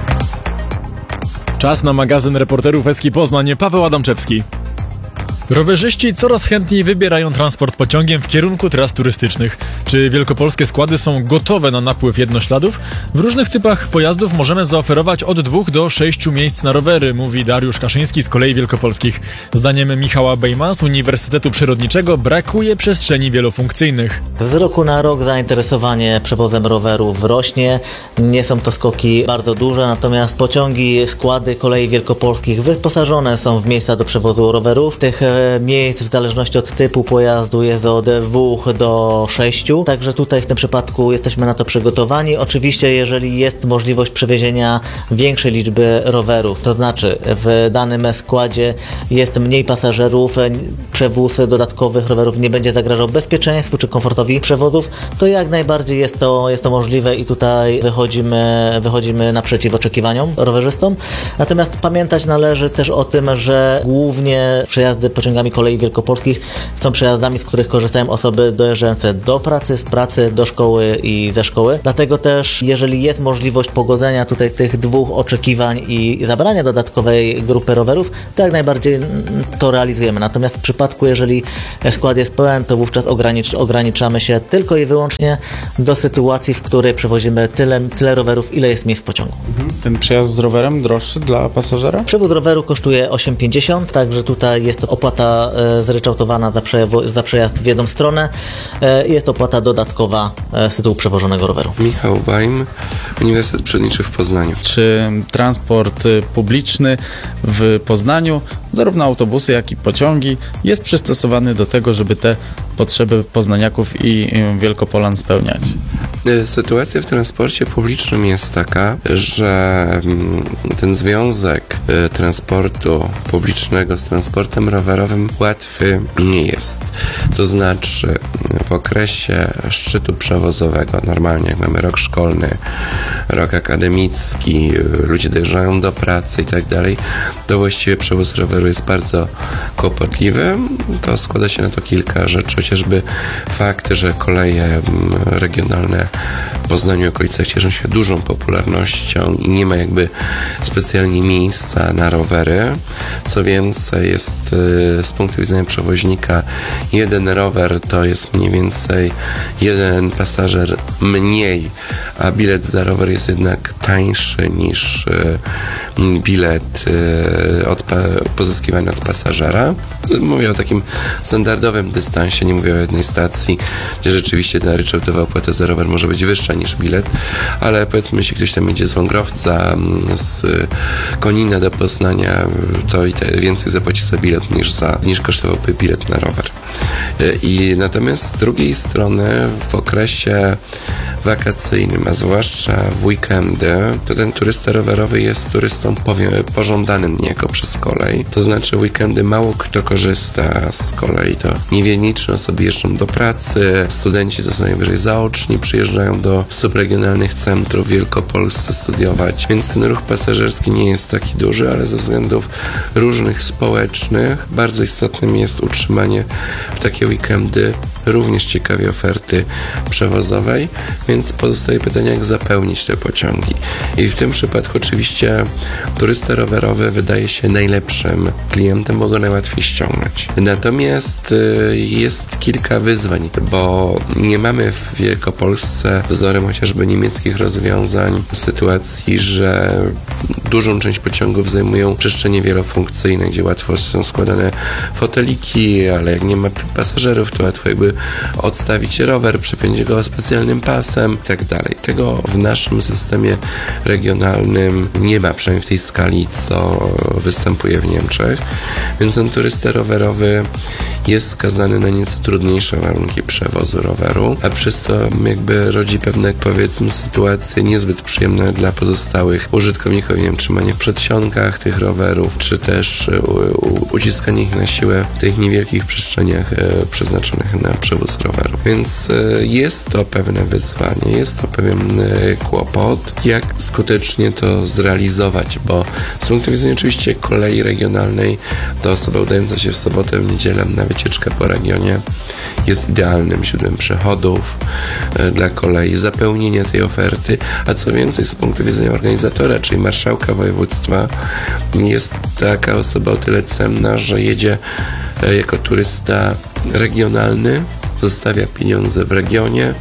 Czas na magazyn reporterów S K Poznań. Paweł Adamczewski. Rowerzyści coraz chętniej wybierają transport pociągiem w kierunku tras turystycznych. Czy wielkopolskie składy są gotowe na napływ jednośladów? W różnych typach pojazdów możemy zaoferować od dwóch do sześciu miejsc na rowery, mówi Dariusz Kaszyński z Kolei Wielkopolskich. Zdaniem Michała Bejma z Uniwersytetu Przyrodniczego brakuje przestrzeni wielofunkcyjnych. Z roku na rok zainteresowanie przewozem rowerów rośnie. Nie są to skoki bardzo duże, natomiast pociągi, składy Kolei Wielkopolskich wyposażone są w miejsca do przewozu rowerów. Tych e, miejsc w zależności od typu pojazdu jest od dwóch do sześciu, także tutaj w tym przypadku jesteśmy na to przygotowani. Oczywiście jeżeli jest możliwość przewiezienia większej liczby rowerów, to znaczy w danym składzie jest mniej pasażerów, e, przewóz dodatkowych rowerów nie będzie zagrażał bezpieczeństwu czy komfortowi przewozów, to jak najbardziej jest to, jest to możliwe i tutaj wychodzimy, wychodzimy naprzeciw oczekiwaniom rowerzystom. Natomiast pamiętać należy też o tym, że głównie przejazdy pociągami kolei wielkopolskich są przejazdami, z których korzystają osoby dojeżdżające do pracy, z pracy, do szkoły i ze szkoły. Dlatego też, jeżeli jest możliwość pogodzenia tutaj tych dwóch oczekiwań i zabrania dodatkowej grupy rowerów, to jak najbardziej to realizujemy. Natomiast w przypadku, jeżeli skład jest pełen, to wówczas ogranicz, ograniczamy się tylko i wyłącznie do sytuacji, w której przewozimy tyle, tyle rowerów, ile jest miejsc w pociągu. Ten przejazd z rowerem droższy dla pasażera? Przewóz roweru kosztuje osiem pięćdziesiąt, także tutaj jest to opłata e, zryczałtowana za, przewo- za przejazd w jedną stronę. E, jest opłata dodatkowa e, z tytułu przewożonego roweru. Michał Bajm, Uniwersytet Przyrodniczy w Poznaniu. Czy transport publiczny w Poznaniu, zarówno autobusy, jak i pociągi, jest przystosowany do tego, żeby te potrzeby poznaniaków i Wielkopolan spełniać? Sytuacja w transporcie publicznym jest taka, że ten związek transportu publicznego z transportem rowerowym łatwy nie jest. To znaczy w okresie szczytu przewozowego, normalnie jak mamy rok szkolny, rok akademicki, ludzie dojeżdżają do pracy i tak dalej, to właściwie przewóz roweru jest bardzo kłopotliwy. To składa się na to kilka rzeczy, chociażby fakt, że koleje regionalne w Poznaniu i okolicach cieszą się dużą popularnością i nie ma jakby specjalnie miejsca na rowery. Co więcej, jest z punktu widzenia przewoźnika jeden rower to jest mniej więcej jeden pasażer mniej, a bilet za rower jest jednak tańszy niż bilet od, pozyskiwany od pasażera. Mówię o takim standardowym dystansie, nie mówię o jednej stacji, gdzie rzeczywiście ta ryczałtowa opłata za rower może być wyższa niż bilet, ale powiedzmy, jeśli ktoś tam idzie z Wągrowca, z Konina do Poznania, to i te więcej zapłaci za bilet niż, za, niż kosztowałby bilet na rower. I natomiast z drugiej strony w okresie wakacyjnym, a zwłaszcza w weekendy, to ten turysta rowerowy jest turystą pożądanym niejako przez kolej. To znaczy w weekendy mało kto korzysta z kolei. To nieliczne osoby jeżdżą do pracy, studenci to są najwyżej zaoczni, przyjeżdżają do subregionalnych centrów w Wielkopolsce studiować, więc ten ruch pasażerski nie jest taki duży, ale ze względów różnych społecznych bardzo istotnym jest utrzymanie w takie weekendy również ciekawej oferty przewozowej, więc pozostaje pytanie, jak zapełnić te pociągi. I w tym przypadku oczywiście turysta rowerowy wydaje się najlepszym klientem, bo go najłatwiej ściągnąć. Natomiast y, jest kilka wyzwań, bo nie mamy w Wielkopolsce wzorem chociażby niemieckich rozwiązań w sytuacji, że dużą część pociągów zajmują przestrzenie wielofunkcyjne, gdzie łatwo są składane foteliki, ale jak nie ma pasażerów, to łatwo jakby odstawić rower, przypiąć go specjalnym pasem i tak dalej. Tego w naszym systemie regionalnym nie ma, przynajmniej w tej skali, co występuje w Niemczech, więc ten turysta rowerowy jest skazany na nieco trudniejsze warunki przewozu roweru, a przez to jakby rodzi pewne, powiedzmy, sytuacje niezbyt przyjemne dla pozostałych użytkowników, nie wiem, trzymanie w przedsionkach tych rowerów, czy też u, u, uciskanie ich na siłę w tych niewielkich przestrzeniach e, przeznaczonych na przewóz rowerów. Więc e, jest to pewne wyzwanie, jest to pewien e, kłopot, jak skutecznie to zrealizować, bo z punktu widzenia oczywiście kolei regionalnej to osoba udająca się w sobotę, w niedzielę na wycieczkę po regionie jest idealnym źródłem przychodów e, dla kolei, zapełnienia tej oferty, a co więcej z punktu widzenia organizatora, czyli marszałka województwa, jest taka osoba o tyle cenna, że jedzie e, jako turysta regionalny, zostawia pieniądze w regionie,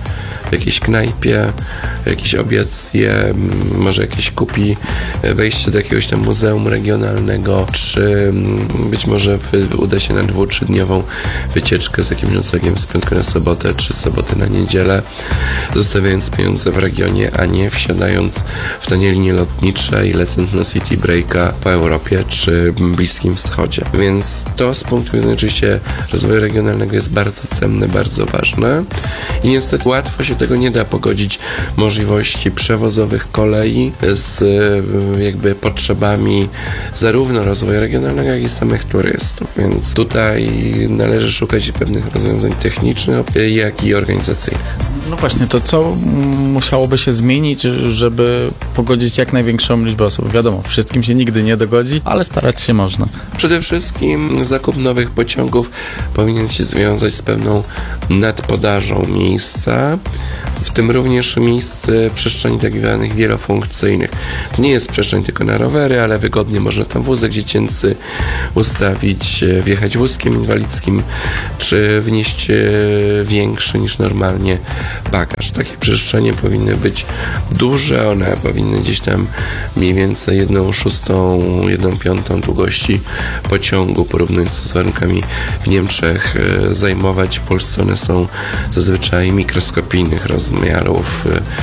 w jakiejś knajpie, jakiś obiad zje, może jakieś kupi wejście do jakiegoś tam muzeum regionalnego, czy być może wy, uda się na dwu, trzydniową wycieczkę z jakimś noclegiem z piątku na sobotę, czy z soboty na niedzielę, zostawiając pieniądze w regionie, a nie wsiadając w tanie linie lotnicze i lecąc na City Breaka po Europie, czy Bliskim Wschodzie. Więc to z punktu widzenia oczywiście rozwoju regionalnego jest bardzo cenne, bardzo ważne i niestety łatwo się tego nie da pogodzić możliwości przewozowych kolei z jakby potrzebami zarówno rozwoju regionalnego, jak i samych turystów, więc tutaj należy szukać pewnych rozwiązań technicznych, jak i organizacyjnych. No właśnie, to co musiałoby się zmienić, żeby pogodzić jak największą liczbę osób? Wiadomo, wszystkim się nigdy nie dogodzi, ale starać się można. Przede wszystkim zakup nowych pociągów powinien się związać z pewną nadpodażą miejsca, w tym również miejsc przestrzeni tak zwanych wielofunkcyjnych. To nie jest przestrzeń tylko na rowery, ale wygodnie można tam wózek dziecięcy ustawić, wjechać wózkiem inwalidzkim, czy wnieść większy niż normalnie bagaż. Takie przestrzenie powinny być duże, one powinny gdzieś tam mniej więcej jedną szóstą, jedną piątą długości pociągu, porównując to z warunkami w Niemczech, zajmować. W Polsce one są zazwyczaj mikroskopijnych rozmiarów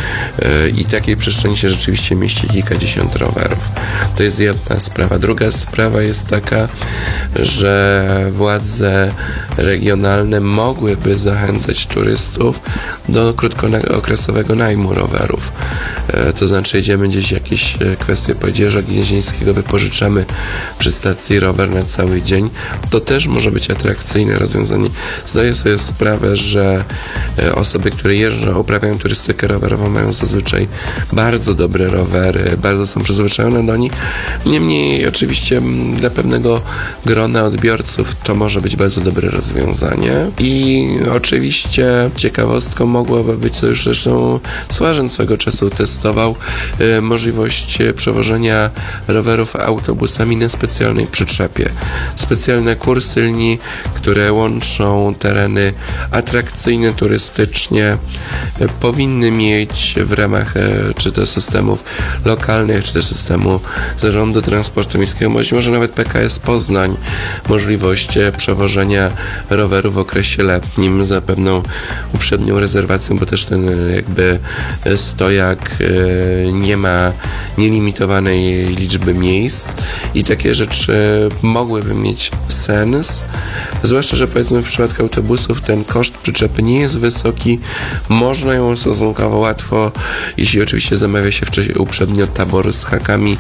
i takiej przestrzeni się rzeczywiście mieści kilkadziesiąt rowerów. To jest jedna sprawa. Druga sprawa jest taka, że władze regionalne mogłyby zachęcać turystów do krótkookresowego najmu rowerów. To znaczy jedziemy gdzieś jakieś kwestie Pojdzierza Gnieźnieńskiego, wypożyczamy przy stacji rower na cały dzień. To też może być atrakcyjne rozwiązanie. Zdaję sobie sprawę, że osoby, które jeżdżą, uprawiają turystykę rowerową, mają zazwyczaj bardzo dobre rowery, bardzo są przyzwyczajone do nich. Niemniej oczywiście dla pewnego grona odbiorców to może być bardzo dobre rozwiązanie. I oczywiście ciekawostką mogłoby być, co już zresztą Słażen swego czasu testował, e, możliwość przewożenia rowerów autobusami na specjalnej przyczepie. Specjalne kursy linii, które łączą tereny atrakcyjne turystycznie, e, powinny mieć w ramach e, czy to systemów lokalnych, czy też systemu Zarządu Transportu Miejskiego, być może nawet P K S Poznań, możliwość e, przewożenia rowerów w okresie letnim za pewną uprzednią rezerwacją, bo też ten jakby stojak nie ma nielimitowanej liczby miejsc i takie rzeczy mogłyby mieć sens, zwłaszcza, że powiedzmy w przypadku autobusów ten koszt przyczepy nie jest wysoki, można ją stosunkowo łatwo, jeśli oczywiście zamawia się wcześniej uprzednio tabor z hakami,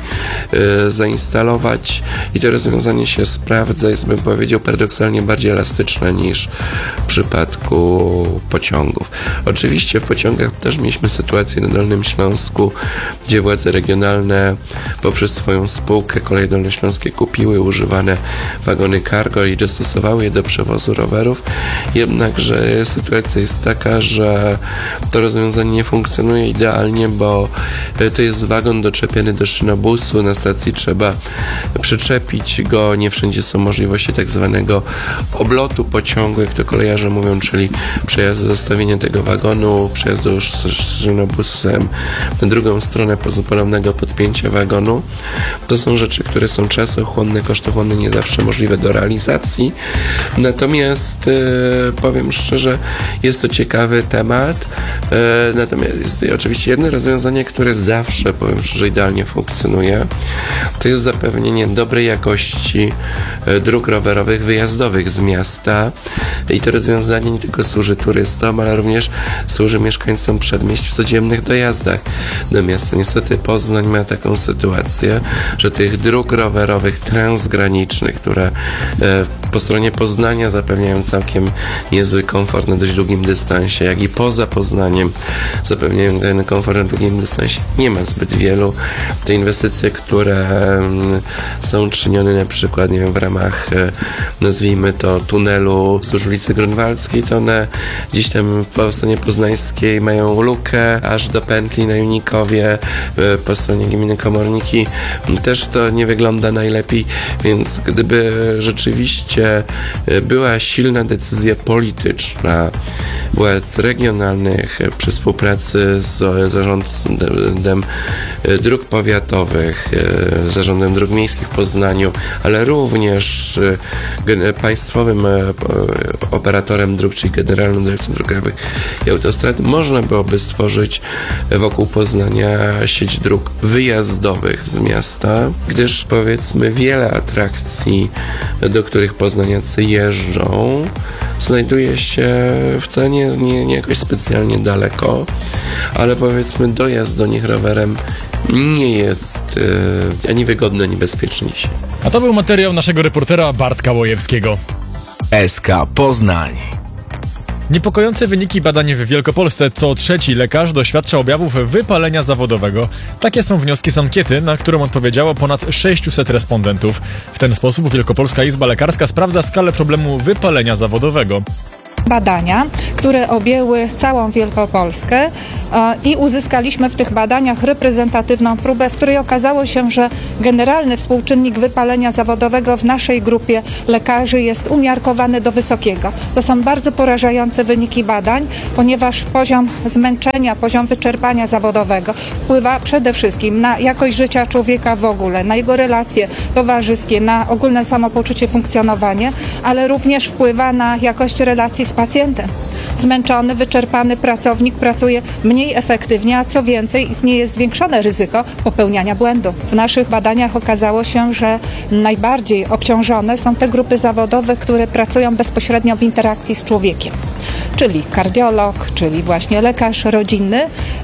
zainstalować i to rozwiązanie się sprawdza, jest, bym powiedział, paradoksalnie bardziej elastyczne niż w przypadku pociągów. Oczywiście w pociągach też mieliśmy sytuację na Dolnym Śląsku, gdzie władze regionalne poprzez swoją spółkę Koleje Dolnośląskie kupiły używane wagony cargo i dostosowały je do przewozu rowerów, jednakże sytuacja jest taka, że to rozwiązanie nie funkcjonuje idealnie, bo to jest wagon doczepiony do szynobusu, na stacji trzeba przyczepić go, nie wszędzie są możliwości tak zwanego oblotu pociągu, jak to kolejarze mówią, czyli przejazdu, zostawienia tego wagonu, przejazdu szynobusem na drugą stronę ponownego podpięcia wagonu. To są rzeczy, które są czasochłonne, kosztochłonne, nie zawsze możliwe do realizacji. Natomiast e, powiem szczerze, jest to ciekawy temat. E, natomiast jest oczywiście jedno rozwiązanie, które zawsze, powiem szczerze, idealnie funkcjonuje. To jest zapewnienie dobrej jakości e, dróg rowerowych wyjazdowych z miasta. I to rozwiązanie nie tylko służy turystom, ale również służy mieszkańcom przedmieść w codziennych dojazdach do miasta. Niestety Poznań ma taką sytuację, że tych dróg rowerowych transgranicznych, które e, po stronie Poznania zapewniają całkiem niezły komfort na dość długim dystansie, jak i poza Poznaniem zapewniają ten komfort na długim dystansie, nie ma zbyt wielu. Te inwestycje, które um, są czynione na przykład, nie wiem, w ramach, e, nazwijmy to, tunelu wzdłuż ulicy Grunwaldzkiej, to one gdzieś tam po stronie poznańskiej mają lukę aż do pętli na Junikowie, e, po stronie gminy Komorniki też to nie wygląda najlepiej, więc gdyby rzeczywiście gdzie była silna decyzja polityczna władz regionalnych przy współpracy z zarządem dróg powiatowych, zarządem dróg miejskich w Poznaniu, ale również państwowym operatorem dróg, czyli Generalną Dyrekcją Dróg Krajowych i Autostrad, można byłoby stworzyć wokół Poznania sieć dróg wyjazdowych z miasta, gdyż powiedzmy wiele atrakcji, do których poznaniacy jeżdżą, znajduje się wcale nie, nie, nie jakoś specjalnie daleko, ale powiedzmy dojazd do nich rowerem nie jest e, ani wygodny, ani bezpieczny dzisiaj. A to był materiał naszego reportera Bartka Łojewskiego. S K Poznań. Niepokojące wyniki badań w Wielkopolsce. Co trzeci lekarz doświadcza objawów wypalenia zawodowego. Takie są wnioski z ankiety, na którą odpowiedziało ponad sześciuset respondentów. W ten sposób Wielkopolska Izba Lekarska sprawdza skalę problemu wypalenia zawodowego. Badania, które objęły całą Wielkopolskę e, i uzyskaliśmy w tych badaniach reprezentatywną próbę, w której okazało się, że generalny współczynnik wypalenia zawodowego w naszej grupie lekarzy jest umiarkowany do wysokiego. To są bardzo porażające wyniki badań, ponieważ poziom zmęczenia, poziom wyczerpania zawodowego wpływa przede wszystkim na jakość życia człowieka w ogóle, na jego relacje towarzyskie, na ogólne samopoczucie, funkcjonowanie, ale również wpływa na jakość relacji z pacjentem. Zmęczony, wyczerpany pracownik pracuje mniej efektywnie, a co więcej, istnieje zwiększone ryzyko popełniania błędów. W naszych badaniach okazało się, że najbardziej obciążone są te grupy zawodowe, które pracują bezpośrednio w interakcji z człowiekiem. Czyli kardiolog, czyli właśnie lekarz rodzinny,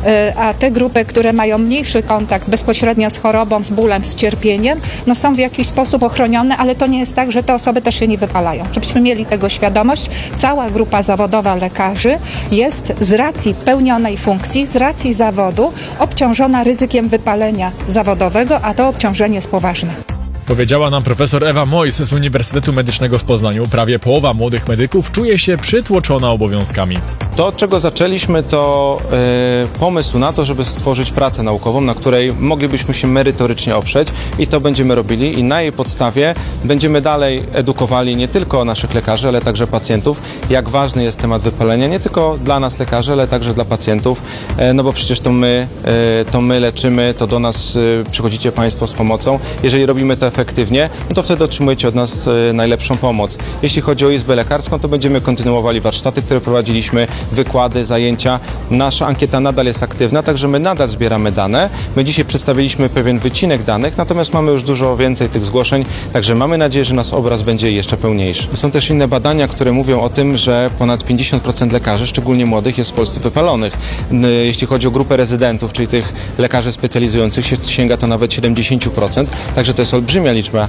a te grupy, które mają mniejszy kontakt bezpośrednio z chorobą, z bólem, z cierpieniem, no są w jakiś sposób ochronione, ale to nie jest tak, że te osoby też się nie wypalają. Żebyśmy mieli tego świadomość, cała grupa zawodowa lekarzy jest z racji pełnionej funkcji, z racji zawodu obciążona ryzykiem wypalenia zawodowego, a to obciążenie jest poważne. Powiedziała nam profesor Ewa Mojs z Uniwersytetu Medycznego w Poznaniu. Prawie połowa młodych medyków czuje się przytłoczona obowiązkami. To, od czego zaczęliśmy, to y, pomysł na to, żeby stworzyć pracę naukową, na której moglibyśmy się merytorycznie oprzeć i to będziemy robili i na jej podstawie będziemy dalej edukowali nie tylko naszych lekarzy, ale także pacjentów, jak ważny jest temat wypalenia, nie tylko dla nas lekarzy, ale także dla pacjentów, y, no bo przecież to my, y, to my leczymy, to do nas y, przychodzicie Państwo z pomocą. Jeżeli robimy to efektywnie, no to wtedy otrzymujecie od nas y, najlepszą pomoc. Jeśli chodzi o Izbę Lekarską, to będziemy kontynuowali warsztaty, które prowadziliśmy, wykłady, zajęcia. Nasza ankieta nadal jest aktywna, także my nadal zbieramy dane. My dzisiaj przedstawiliśmy pewien wycinek danych, natomiast mamy już dużo więcej tych zgłoszeń, także mamy nadzieję, że nasz obraz będzie jeszcze pełniejszy. Są też inne badania, które mówią o tym, że ponad pięćdziesiąt procent lekarzy, szczególnie młodych, jest w Polsce wypalonych. Jeśli chodzi o grupę rezydentów, czyli tych lekarzy specjalizujących się, sięga to nawet siedemdziesiąt procent, także to jest olbrzymia liczba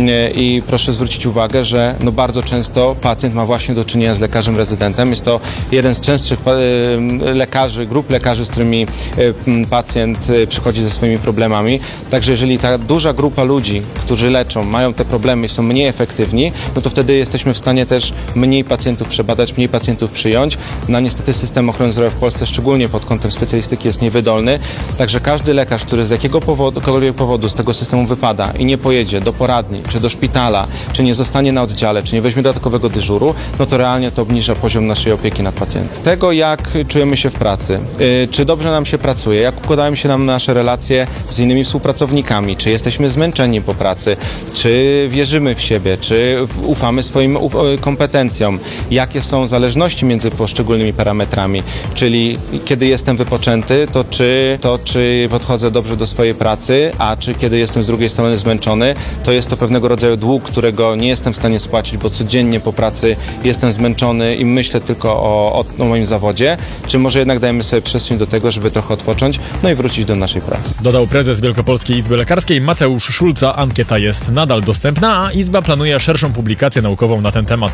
i proszę zwrócić uwagę, że no bardzo często pacjent ma właśnie do czynienia z lekarzem rezydentem. Jest to jeden z częstszych lekarzy, grup lekarzy, z którymi pacjent przychodzi ze swoimi problemami. Także jeżeli ta duża grupa ludzi, którzy leczą, mają te problemy i są mniej efektywni, no to wtedy jesteśmy w stanie też mniej pacjentów przebadać, mniej pacjentów przyjąć. No niestety system ochrony zdrowia w Polsce, szczególnie pod kątem specjalistyki, jest niewydolny. Także każdy lekarz, który z jakiego powodu, powodu z tego systemu wypada i nie pojedzie do poradni, czy do szpitala, czy nie zostanie na oddziale, czy nie weźmie dodatkowego dyżuru, no to realnie to obniża poziom naszej opieki nad pacjentem. Tego, jak czujemy się w pracy, yy, czy dobrze nam się pracuje, jak układają się nam nasze relacje z innymi współpracownikami, czy jesteśmy zmęczeni po pracy, czy wierzymy w siebie, czy ufamy swoim kompetencjom, jakie są zależności między poszczególnymi parametrami, czyli kiedy jestem wypoczęty, to czy, to czy podchodzę dobrze do swojej pracy, a czy kiedy jestem z drugiej strony zmęczony, to jest to pewnego rodzaju dług, którego nie jestem w stanie spłacić, bo codziennie po pracy jestem zmęczony i myślę tylko o, o, o moim zawodzie, czy może jednak dajemy sobie przestrzeń do tego, żeby trochę odpocząć, no i wrócić do naszej pracy. Dodał prezes Wielkopolskiej Izby Lekarskiej Mateusz Szulca. Ankieta jest nadal dostępna, a Izba planuje szerszą publikację naukową na ten temat.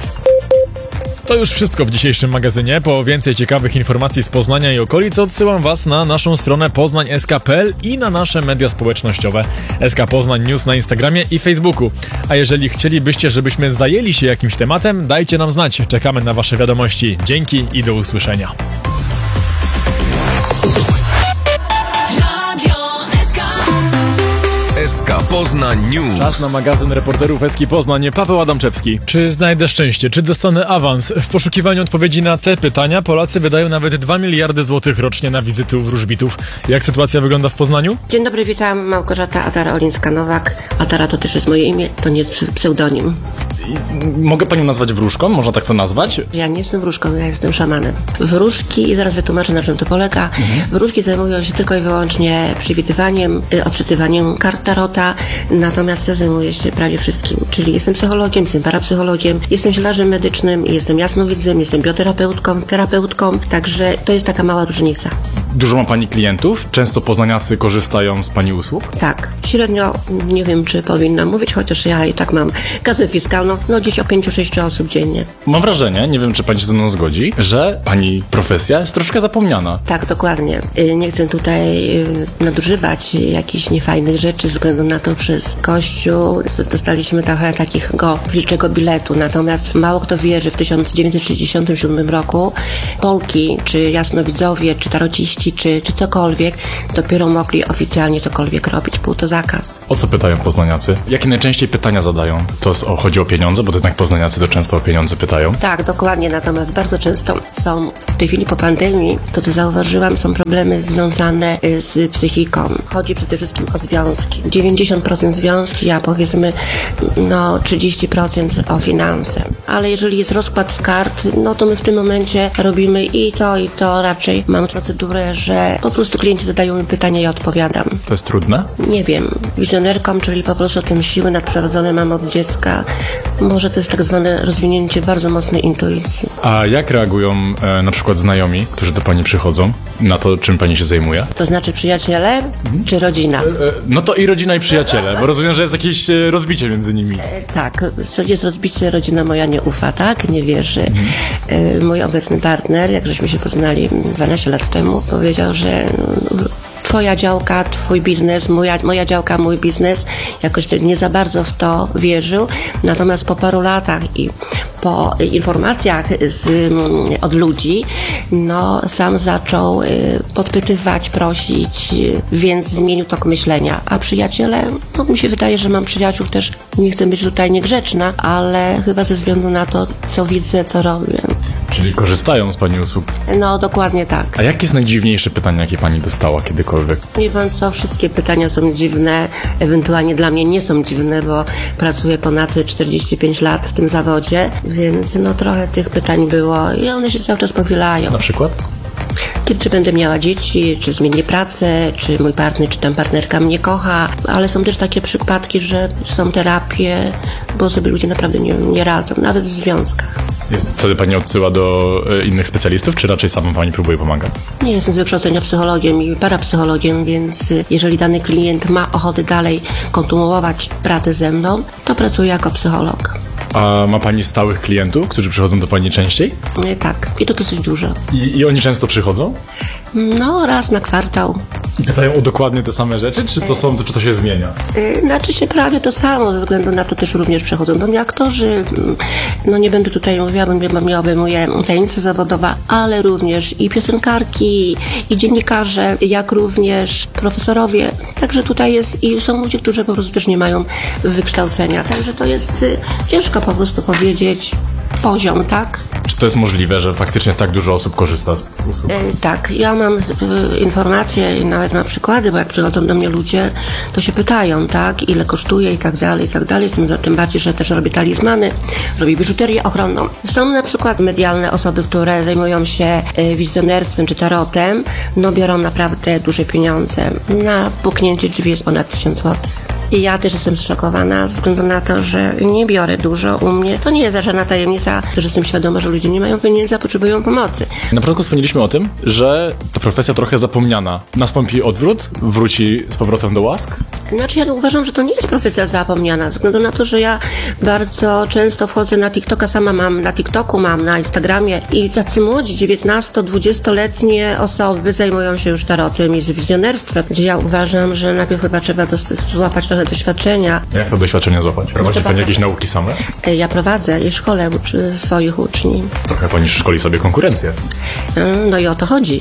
To już wszystko w dzisiejszym magazynie. Po więcej ciekawych informacji z Poznania i okolic odsyłam Was na naszą stronę poznań kropka s k kropka p l i na nasze media społecznościowe S K Poznań News na Instagramie i Facebooku. A jeżeli chcielibyście, żebyśmy zajęli się jakimś tematem, dajcie nam znać. Czekamy na Wasze wiadomości. Dzięki i do usłyszenia. S K Poznań News. Czas na magazyn reporterów Eski Poznań. Paweł Adamczewski. Czy znajdę szczęście? Czy dostanę awans? W poszukiwaniu odpowiedzi na te pytania Polacy wydają nawet dwa miliardy złotych rocznie na wizyty u wróżbitów. Jak sytuacja wygląda w Poznaniu? Dzień dobry, witam. Małgorzata Atara Olińska-Nowak. Atara to też jest moje imię, to nie jest pseudonim. Mogę panią nazwać wróżką? Można tak to nazwać? Ja nie jestem wróżką, ja jestem szamanem. Wróżki, i zaraz wytłumaczę, na czym to polega. Mhm. Wróżki zajmują się tylko i wyłącznie przewidywaniem, odczytywaniem kart tarota, natomiast ja zajmuję się prawie wszystkim. Czyli jestem psychologiem, jestem parapsychologiem, jestem zielarzem medycznym, jestem jasnowidzem, jestem bioterapeutką, terapeutką, także to jest taka mała różnica. Dużo ma pani klientów? Często poznaniacy korzystają z pani usług? Tak. Średnio, nie wiem, czy powinnam mówić, chociaż ja i tak mam kasę fiskalną, no gdzieś o pięciu sześciu osób dziennie. Mam wrażenie, nie wiem, czy pani się ze mną zgodzi, że pani profesja jest troszkę zapomniana. Tak, dokładnie. Nie chcę tutaj nadużywać jakichś niefajnych rzeczy, ze względu na to, przez Kościół dostaliśmy trochę takiego wilczego biletu, natomiast mało kto wie, że w tysiąc dziewięćset sześćdziesiątym siódmym roku Polki, czy jasnowidzowie, czy tarociści, czy, czy cokolwiek, dopiero mogli oficjalnie cokolwiek robić. Był to zakaz. O co pytają poznaniacy? Jakie najczęściej pytania zadają? To jest, o, chodzi o pieniądze, bo to jednak poznaniacy to często o pieniądze pytają. Tak, dokładnie, natomiast bardzo często są w tej chwili po pandemii, to co zauważyłam, są problemy związane z psychiką. Chodzi przede wszystkim o związki. dziewięćdziesiąt procent związki, a powiedzmy no trzydzieści procent o finanse. Ale jeżeli jest rozkład kart, no to my w tym momencie robimy i to, i to. Raczej mam procedurę, że po prostu klienci zadają mi pytania i ja odpowiadam. To jest trudne? Nie wiem. Wizjonerką, czyli po prostu tym siły nadprzyrodzone mam od dziecka. Może to jest tak zwane rozwinięcie bardzo mocnej intuicji. A jak reagują e, na przykład znajomi, którzy do pani przychodzą, na to, czym pani się zajmuje? To znaczy przyjaciele mhm. czy rodzina? E, e, no to i rodzina, i przyjaciele, bo rozumiem, że jest jakieś e, rozbicie między nimi. E, tak, co jest rozbicie, rodzina moja nie ufa, tak? Nie wierzy. Mhm. E, mój obecny partner, jak żeśmy się poznali dwanaście lat temu, powiedział, że twoja działka, twój biznes, moja, moja działka, mój biznes. Jakoś nie za bardzo w to wierzył. Natomiast po paru latach i po informacjach z, od ludzi, no sam zaczął y, podpytywać, prosić, y, więc zmienił tok myślenia. A przyjaciele, no mi się wydaje, że mam przyjaciół też, nie chcę być tutaj niegrzeczna, ale chyba ze względu na to, co widzę, co robię. Czyli korzystają z pani usług? No, dokładnie tak. A jakie jest najdziwniejsze pytanie, jakie pani dostała kiedykolwiek? Wie pan co, wszystkie pytania są dziwne, ewentualnie dla mnie nie są dziwne, bo pracuję ponad czterdzieści pięć lat w tym zawodzie, więc no trochę tych pytań było i one się cały czas powielają. Na przykład? Kiedy, czy będę miała dzieci, czy zmienię pracę, czy mój partner, czy tam partnerka mnie kocha, ale są też takie przypadki, że są terapie, bo sobie ludzie naprawdę nie, nie radzą, nawet w związkach. Jest, wtedy pani odsyła do e, innych specjalistów, czy raczej sama pani próbuje pomagać? Nie jestem z wykształcenia psychologiem i parapsychologiem, więc jeżeli dany klient ma ochotę dalej kontynuować pracę ze mną, to pracuję jako psycholog. A ma pani stałych klientów, którzy przychodzą do pani częściej? Nie, tak. I to dosyć dużo. I, I oni często przychodzą? No, raz na kwartał. I pytają o dokładnie te same rzeczy, czy to są, czy to się zmienia? Yy, znaczy się prawie to samo, ze względu na to też również przechodzą do mnie aktorzy. No nie będę tutaj mówiła, bo mnie obejmuje tajemnica zawodowa, ale również i piosenkarki, i dziennikarze, jak również profesorowie. Także tutaj jest i są ludzie, którzy po prostu też nie mają wykształcenia. Także to jest y, ciężko po prostu powiedzieć poziom, tak? Czy to jest możliwe, że faktycznie tak dużo osób korzysta z usług? E, tak, ja mam e, informacje i nawet mam przykłady, bo jak przychodzą do mnie ludzie, to się pytają, tak, ile kosztuje i tak dalej, i tak dalej. Tym bardziej, że też robię talizmany, robię biżuterię ochronną. Są na przykład medialne osoby, które zajmują się e, wizjonerstwem czy tarotem, no biorą naprawdę duże pieniądze. Na puknięcie drzwi jest ponad tysiąc złotych. I ja też jestem zszokowana ze względu na to, że nie biorę dużo u mnie. To nie jest żadna tajemnica, że jestem świadoma, że ludzie nie mają pieniędzy, a potrzebują pomocy. Na początku wspomnieliśmy o tym, że ta profesja trochę zapomniana. Nastąpi odwrót? Wróci z powrotem do łask? Znaczy ja uważam, że to nie jest profesja zapomniana, ze względu na to, że ja bardzo często wchodzę na TikToka, sama mam na TikToku, mam na Instagramie i tacy młodzi, dziewiętnasto-dwudziestoletnie osoby zajmują się już tarotem i z wizjonerstwem, gdzie ja uważam, że najpierw chyba trzeba złapać trochę doświadczenia. Jak to doświadczenie złapać? Prowadzi Trzeba- pani jakieś nauki same? E, Ja prowadzę i szkolę uczy swoich uczniów. Trochę pani szkoli sobie konkurencję. Mm, No i o to chodzi.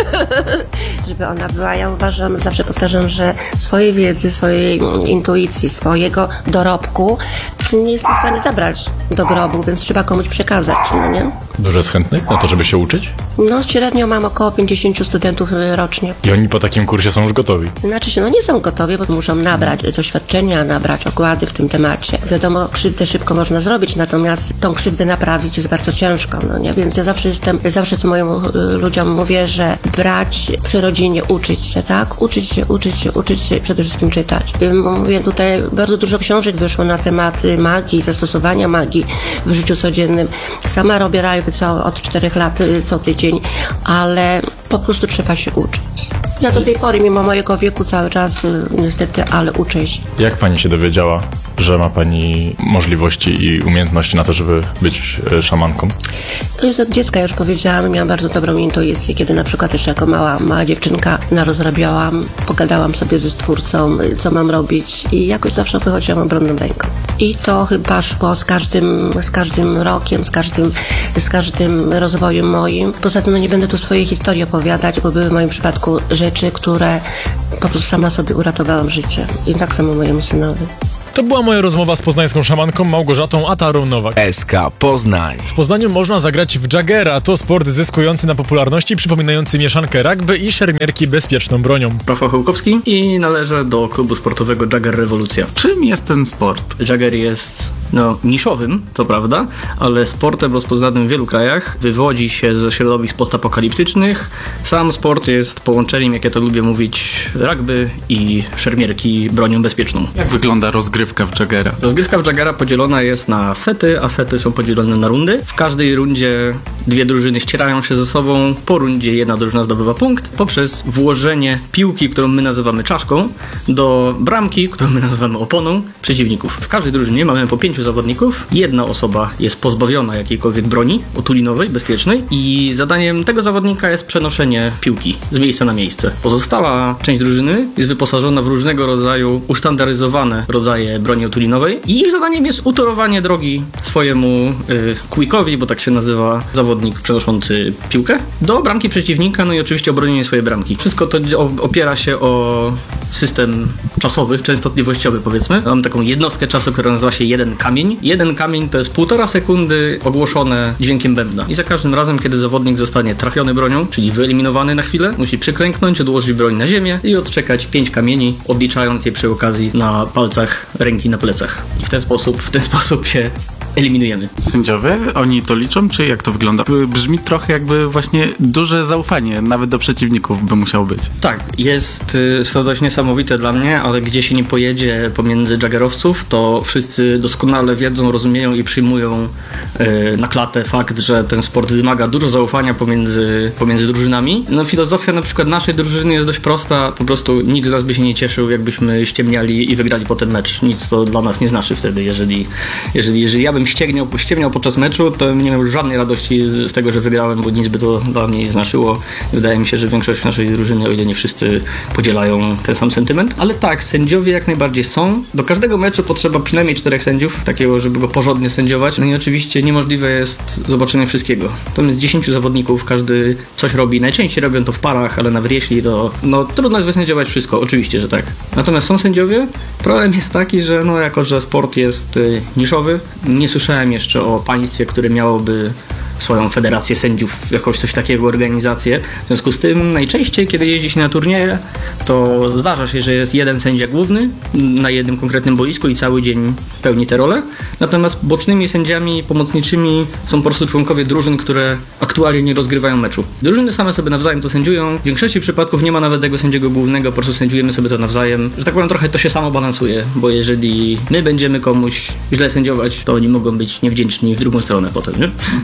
Żeby ona była, ja uważam, zawsze powtarzam, że swojej wiedzy, swojej mm, intuicji, swojego dorobku nie jestem w stanie zabrać do grobu, więc trzeba komuś przekazać, no nie? Dużo jest chętnych na to, żeby się uczyć? No średnio mam około pięćdziesięciu studentów y, rocznie. I oni po takim kursie są już gotowi. Znaczy się, no nie są gotowi, bo muszą nabrać doświadczenia, nabrać okłady w tym temacie. Wiadomo, krzywdę szybko można zrobić, natomiast tą krzywdę naprawić jest bardzo ciężko, no nie? Więc ja zawsze jestem, zawsze to moim y, ludziom mówię, że brać przy rodzinie, uczyć się, tak? Uczyć się, uczyć się, uczyć się, przede wszystkim czytać. Y, Mówię, tutaj bardzo dużo książek wyszło na temat y, magii, zastosowania magii w życiu codziennym. Sama robię rajby co od czterech lat, y, co tydzień, ale po prostu trzeba się uczyć. Ja do tej pory, mimo mojego wieku, cały czas y, niestety, ale uczę się. Jak pani się dowiedziała, że ma pani możliwości i umiejętności na to, żeby być e, szamanką? To jest od dziecka, już powiedziałam, miałam bardzo dobrą intuicję, kiedy na przykład jeszcze jako mała, mała dziewczynka narozrabiałam, pogadałam sobie ze Stwórcą, co mam robić i jakoś zawsze wychodziłam obronną ręką. I to chyba szło z każdym, z każdym rokiem, z każdym, z każdym rozwojem moim. Poza tym no nie będę tu swojej historii opowiadać, bo były w moim przypadku rzeczy, które po prostu sama sobie uratowałam życie. I tak samo mojemu synowi. To była moja rozmowa z poznańską szamanką Małgorzatą Atarą-Nowak. S K Poznań. W Poznaniu można zagrać w Jaggera. To sport zyskujący na popularności, przypominający mieszankę rugby i szermierki bezpieczną bronią. Rafał Chełkowski i należę do klubu sportowego Jagger Rewolucja. Czym jest ten sport? Jagger jest no, niszowym, to prawda, ale sportem rozpoznanym w wielu krajach. Wywodzi się ze środowisk postapokaliptycznych. Sam sport jest połączeniem, jak ja to lubię mówić, rugby i szermierki bronią bezpieczną. Jak wygląda rozgrywka w Jaggera? Rozgrywka w Jaggera podzielona jest na sety, a sety są podzielone na rundy. W każdej rundzie dwie drużyny ścierają się ze sobą. Po rundzie jedna drużyna zdobywa punkt poprzez włożenie piłki, którą my nazywamy czaszką, do bramki, którą my nazywamy oponą przeciwników. W każdej drużynie mamy po pięciu zawodników. Jedna osoba jest pozbawiona jakiejkolwiek broni otulinowej, bezpiecznej i zadaniem tego zawodnika jest przenoszenie piłki z miejsca na miejsce. Pozostała część drużyny jest wyposażona w różnego rodzaju ustandaryzowane rodzaje broni otulinowej i ich zadaniem jest utorowanie drogi swojemu y, quickowi, bo tak się nazywa zawodnik przenoszący piłkę, do bramki przeciwnika, no i oczywiście obronienie swojej bramki. Wszystko to opiera się o system czasowy, częstotliwościowy powiedzmy. Mam taką jednostkę czasu, która nazywa się jeden kamień. Jeden kamień to jest półtora sekundy ogłoszone dźwiękiem bębna. I za każdym razem, kiedy zawodnik zostanie trafiony bronią, czyli wyeliminowany na chwilę, musi przyklęknąć, odłożyć broń na ziemię i odczekać pięć kamieni, odliczając je przy okazji na palcach ręki na plecach. I w ten sposób, w ten sposób się eliminujemy. Sędziowie, oni to liczą, czy jak to wygląda? Brzmi trochę jakby właśnie duże zaufanie, nawet do przeciwników by musiało być. Tak, jest to dość niesamowite dla mnie, ale gdzie się nie pojedzie pomiędzy jaggerowców, to wszyscy doskonale wiedzą, rozumieją i przyjmują yy, na klatę fakt, że ten sport wymaga dużo zaufania pomiędzy, pomiędzy drużynami. No filozofia na przykład naszej drużyny jest dość prosta, po prostu nikt z nas by się nie cieszył, jakbyśmy ściemniali i wygrali potem mecz. Nic to dla nas nie znaczy wtedy, jeżeli, jeżeli, jeżeli ja bym ściemniał, ściemniał podczas meczu, to nie miał żadnej radości z, z tego, że wygrałem, bo nic by to dla mnie nie znaczyło. Wydaje mi się, że większość naszej drużyny, o ile nie wszyscy, podzielają ten sam sentyment. Ale tak, sędziowie jak najbardziej są. Do każdego meczu potrzeba przynajmniej czterech sędziów, takiego, żeby go porządnie sędziować. No i oczywiście niemożliwe jest zobaczenie wszystkiego. Tam jest dziesięciu zawodników, każdy coś robi. Najczęściej robią to w parach, ale nawet jeśli to, no trudno jest wysędziować wszystko, oczywiście, że tak. Natomiast są sędziowie. Problem jest taki, że no jako, że sport jest y, niszowy, nie słyszałem jeszcze o państwie, które miałoby swoją federację sędziów, jakoś coś takiego, organizację. W związku z tym najczęściej, kiedy jeździ się na turnieje, to zdarza się, że jest jeden sędzia główny na jednym konkretnym boisku i cały dzień pełni tę rolę. Natomiast bocznymi sędziami pomocniczymi są po prostu członkowie drużyn, które aktualnie nie rozgrywają meczu. Drużyny same sobie nawzajem to sędziują. W większości przypadków nie ma nawet tego sędziego głównego, po prostu sędziujemy sobie to nawzajem. Że tak powiem, trochę to się samo balansuje, bo jeżeli my będziemy komuś źle sędziować, to oni mogą być niewdzięczni w drugą stronę potem, nie?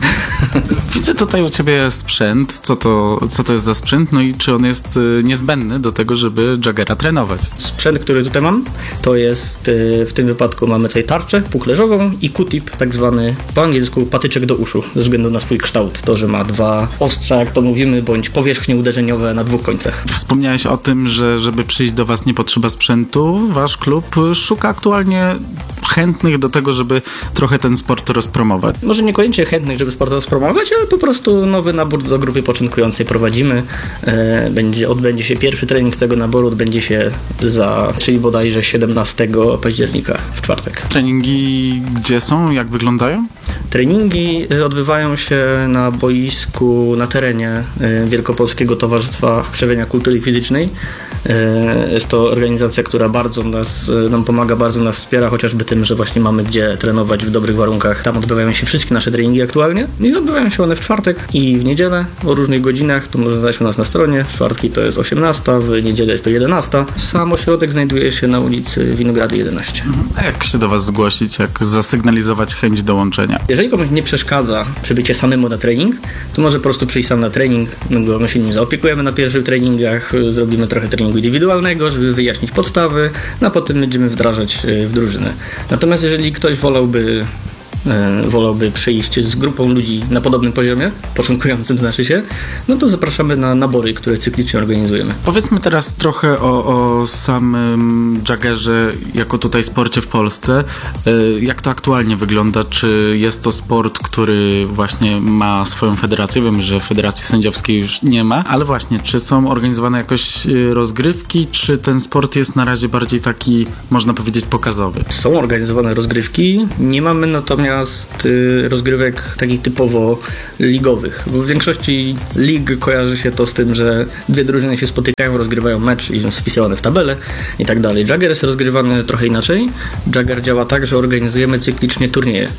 Widzę tutaj u ciebie sprzęt. Co to, co to jest za sprzęt? No i czy on jest y, niezbędny do tego, żeby Jaggera trenować? Sprzęt, który tutaj mam, to jest y, w tym wypadku mamy tutaj tarczę puklerzową i Q-tip, tak zwany po angielsku patyczek do uszu, ze względu na swój kształt. To, że ma dwa ostrza, jak to mówimy, bądź powierzchnie uderzeniowe na dwóch końcach. Wspomniałeś o tym, że żeby przyjść do was nie potrzeba sprzętu. Wasz klub szuka aktualnie chętnych do tego, żeby trochę ten sport rozpromować. Może niekoniecznie chętnych, żeby sport rozpromować, ale po prostu nowy nabór do grupy początkującej prowadzimy. E, będzie, odbędzie się pierwszy trening z tego naboru, odbędzie się za, czyli bodajże siedemnastego października w czwartek. Treningi gdzie są? Jak wyglądają? Treningi odbywają się na boisku, na terenie Wielkopolskiego Towarzystwa Krzewienia Kultury Fizycznej. Jest to organizacja, która bardzo nas, nam pomaga, bardzo nas wspiera, chociażby tym, że właśnie mamy gdzie trenować w dobrych warunkach. Tam odbywają się wszystkie nasze treningi aktualnie i odbywają się one w czwartek i w niedzielę o różnych godzinach. To można znaleźć u nas na stronie. W czwartki to jest osiemnasta, w niedzielę jest to jedenasta. Sam ośrodek znajduje się na ulicy Winogrady jedenaście. A jak się do was zgłosić? Jak zasygnalizować chęć dołączenia? Jeżeli komuś nie przeszkadza przybycie samemu na trening, to może po prostu przyjść sam na trening. My się nim zaopiekujemy na pierwszych treningach, zrobimy trochę treningu indywidualnego, żeby wyjaśnić podstawy, no a potem będziemy wdrażać w drużynę. Natomiast jeżeli ktoś wolałby wolałby przyjść z grupą ludzi na podobnym poziomie, początkującym znaczy się, no to zapraszamy na nabory, które cyklicznie organizujemy. Powiedzmy teraz trochę o, o samym Jaggerze jako tutaj sporcie w Polsce. Jak to aktualnie wygląda? Czy jest to sport, który właśnie ma swoją federację? Wiem, że federacji sędziowskiej już nie ma, ale właśnie, czy są organizowane jakoś rozgrywki, czy ten sport jest na razie bardziej taki, można powiedzieć, pokazowy? Są organizowane rozgrywki, nie mamy natomiast rozgrywek takich typowo ligowych. Bo w większości lig kojarzy się to z tym, że dwie drużyny się spotykają, rozgrywają mecz i są wpisywane w tabelę i tak dalej. Jagger jest rozgrywany trochę inaczej. Jagger działa tak, że organizujemy cyklicznie turnieje.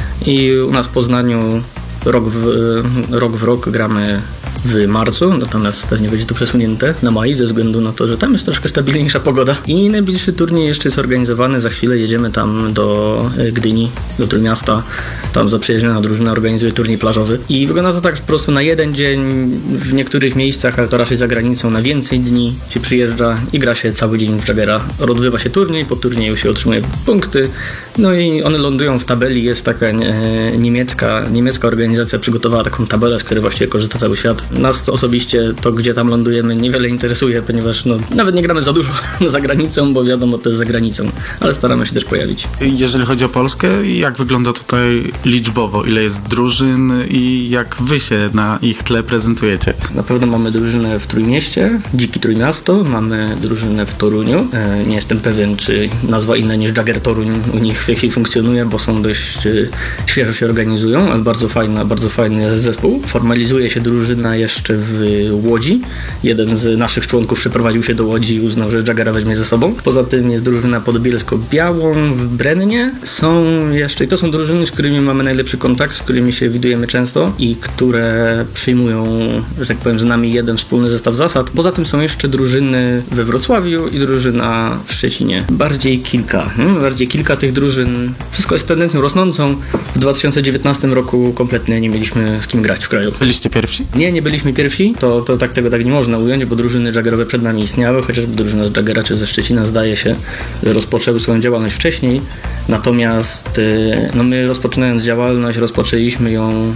I u nas w Poznaniu rok w rok, w rok gramy w marcu, natomiast pewnie będzie to przesunięte na maj, ze względu na to, że tam jest troszkę stabilniejsza pogoda. I najbliższy turniej jeszcze jest organizowany, za chwilę jedziemy tam do Gdyni, do Trójmiasta, tam zaprzyjaźniona drużyna organizuje turniej plażowy. I wygląda to tak, że po prostu na jeden dzień w niektórych miejscach, ale to raczej za granicą, na więcej dni się przyjeżdża i gra się cały dzień w Jaggera. Odbywa się turniej, po turnieju się otrzymuje punkty, no i one lądują w tabeli. Jest taka e, niemiecka, niemiecka organizacja przygotowała taką tabelę, z której właściwie korzysta cały świat. Nas osobiście to, gdzie tam lądujemy, niewiele interesuje, ponieważ no, nawet nie gramy za dużo za granicą, bo wiadomo, to jest za granicą, ale staramy się też pojawić. Jeżeli chodzi o Polskę, jak wygląda tutaj liczbowo? Ile jest drużyn i jak wy się na ich tle prezentujecie? Na pewno mamy drużynę w Trójmieście, Dziki Trójmiasto, mamy drużynę w Toruniu. E, nie jestem pewien, czy nazwa inna niż Jagger Toruń u nich w tej chwili funkcjonuje, bo są dość e, świeżo się organizują, ale bardzo fajna, bardzo fajny zespół. Formalizuje się drużyna jeszcze w Łodzi. Jeden z naszych członków przeprowadził się do Łodzi i uznał, że Jaggera weźmie ze sobą. Poza tym jest drużyna pod Bielsko-Białą w Brennie. Są jeszcze, i to są drużyny, z którymi mamy najlepszy kontakt, z którymi się widujemy często i które przyjmują, że tak powiem, z nami jeden wspólny zestaw zasad. Poza tym są jeszcze drużyny we Wrocławiu i drużyna w Szczecinie. Bardziej kilka. Hmm? Bardziej kilka tych drużyn. Wszystko jest tendencją rosnącą. W dwa tysiące dziewiętnastym roku kompletnie nie mieliśmy z kim grać w kraju. Byliście pierwsi? Nie, nie byliśmy pierwsi. To, to tak tego tak nie można ująć, bo drużyny Jaggerowe przed nami istniały, chociażby drużyna z Jaggera czy ze Szczecina, zdaje się, rozpoczęły swoją działalność wcześniej. Natomiast no my, rozpoczynając działalność, rozpoczęliśmy ją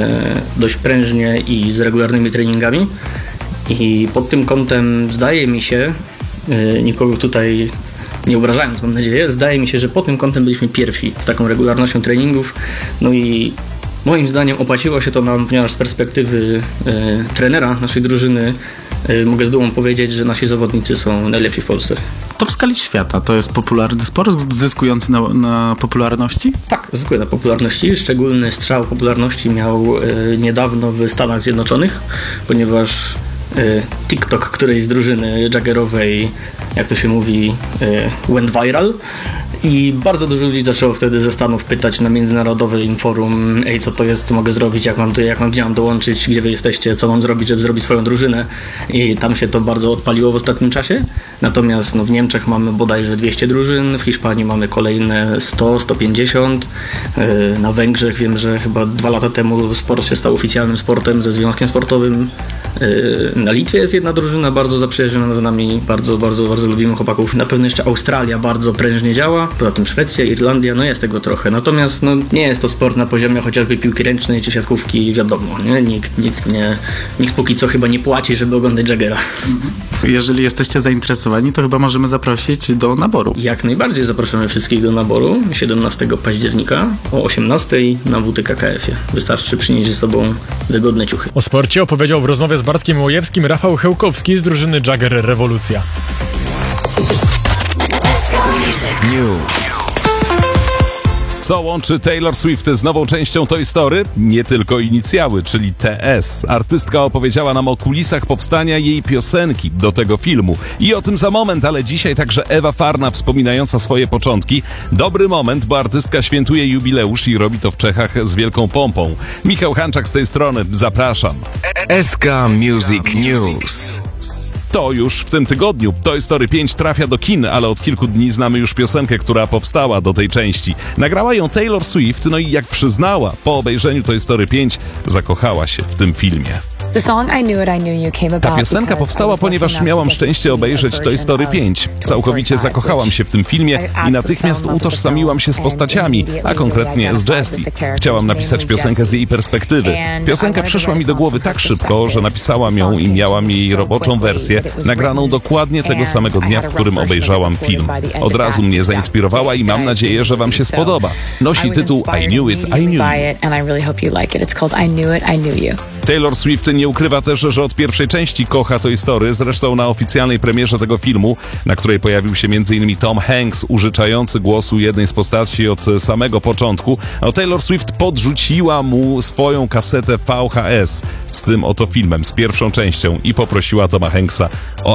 dość prężnie i z regularnymi treningami. I pod tym kątem zdaje mi się, nikogo tutaj nie obrażając, mam nadzieję, zdaje mi się, że pod tym kątem byliśmy pierwsi z taką regularnością treningów. No i moim zdaniem opłaciło się to nam, ponieważ z perspektywy e, trenera naszej drużyny e, mogę z dumą powiedzieć, że nasi zawodnicy są najlepsi w Polsce. To w skali świata to jest popularny sport, zyskujący na, na popularności? Tak, zyskuje na popularności. Szczególny strzał popularności miał e, niedawno w Stanach Zjednoczonych, ponieważ e, TikTok którejś z drużyny Jaggerowej jak to się mówi, e, went viral. I bardzo dużo ludzi zaczęło wtedy ze Stanów pytać na międzynarodowym forum, ej, co to jest, co mogę zrobić, jak mam tu, jak mam, gdzie mam dołączyć, gdzie wy jesteście, co mam zrobić, żeby zrobić swoją drużynę. I tam się to bardzo odpaliło w ostatnim czasie. Natomiast no, w Niemczech mamy bodajże dwieście drużyn, w Hiszpanii mamy kolejne sto, sto pięćdziesiąt. Yy, na Węgrzech wiem, że chyba dwa lata temu sport się stał oficjalnym sportem ze związkiem sportowym. Yy, na Litwie jest jedna drużyna bardzo zaprzyjaźniona z nami, bardzo, bardzo, bardzo lubimy chłopaków. Na pewno jeszcze Australia bardzo prężnie działa. Poza tym Szwecja, Irlandia, no jest tego trochę. Natomiast no, nie jest to sport na poziomie chociażby piłki ręcznej czy siatkówki, wiadomo. Nie? Nikt, nikt, nie, nikt póki co chyba nie płaci, żeby oglądać Jaggera. Jeżeli jesteście zainteresowani, to chyba możemy zaprosić do naboru. Jak najbardziej zapraszamy wszystkich do naboru siedemnastego października o osiemnastej na W T K K F-ie. Wystarczy przynieść ze sobą wygodne ciuchy. O sporcie opowiedział w rozmowie z Bartkiem Łojewskim Rafał Chełkowski z drużyny Jagger Rewolucja. News. Co łączy Taylor Swift z nową częścią Toy Story? Nie tylko inicjały, czyli T S. Artystka opowiedziała nam o kulisach powstania jej piosenki do tego filmu. I o tym za moment, ale dzisiaj także Ewa Farna wspominająca swoje początki. Dobry moment, bo artystka świętuje jubileusz i robi to w Czechach z wielką pompą. Michał Hanczak z tej strony, zapraszam. S K Music News. To już w tym tygodniu. Toy Story pięć trafia do kin, ale od kilku dni znamy już piosenkę, która powstała do tej części. Nagrała ją Taylor Swift, no i jak przyznała, po obejrzeniu Toy Story pięć zakochała się w tym filmie. Ta piosenka powstała, ponieważ miałam szczęście obejrzeć Toy Story pięć. Całkowicie zakochałam się w tym filmie i natychmiast utożsamiłam się z postaciami, a konkretnie z Jessie. Chciałam napisać piosenkę z jej perspektywy. Piosenka przyszła mi do głowy tak szybko, że napisałam ją i miałam jej roboczą wersję, nagraną dokładnie tego samego dnia, w którym obejrzałam film. Od razu mnie zainspirowała i mam nadzieję, że wam się spodoba. Nosi tytuł I Knew It, I Knew You. Taylor Swift nie ukrywa też, że od pierwszej części kocha Toy Story. Zresztą na oficjalnej premierze tego filmu, na której pojawił się między innymi Tom Hanks, użyczający głosu jednej z postaci od samego początku, a Taylor Swift podrzuciła mu swoją kasetę V H S z tym oto filmem, z pierwszą częścią i poprosiła Toma Hanksa o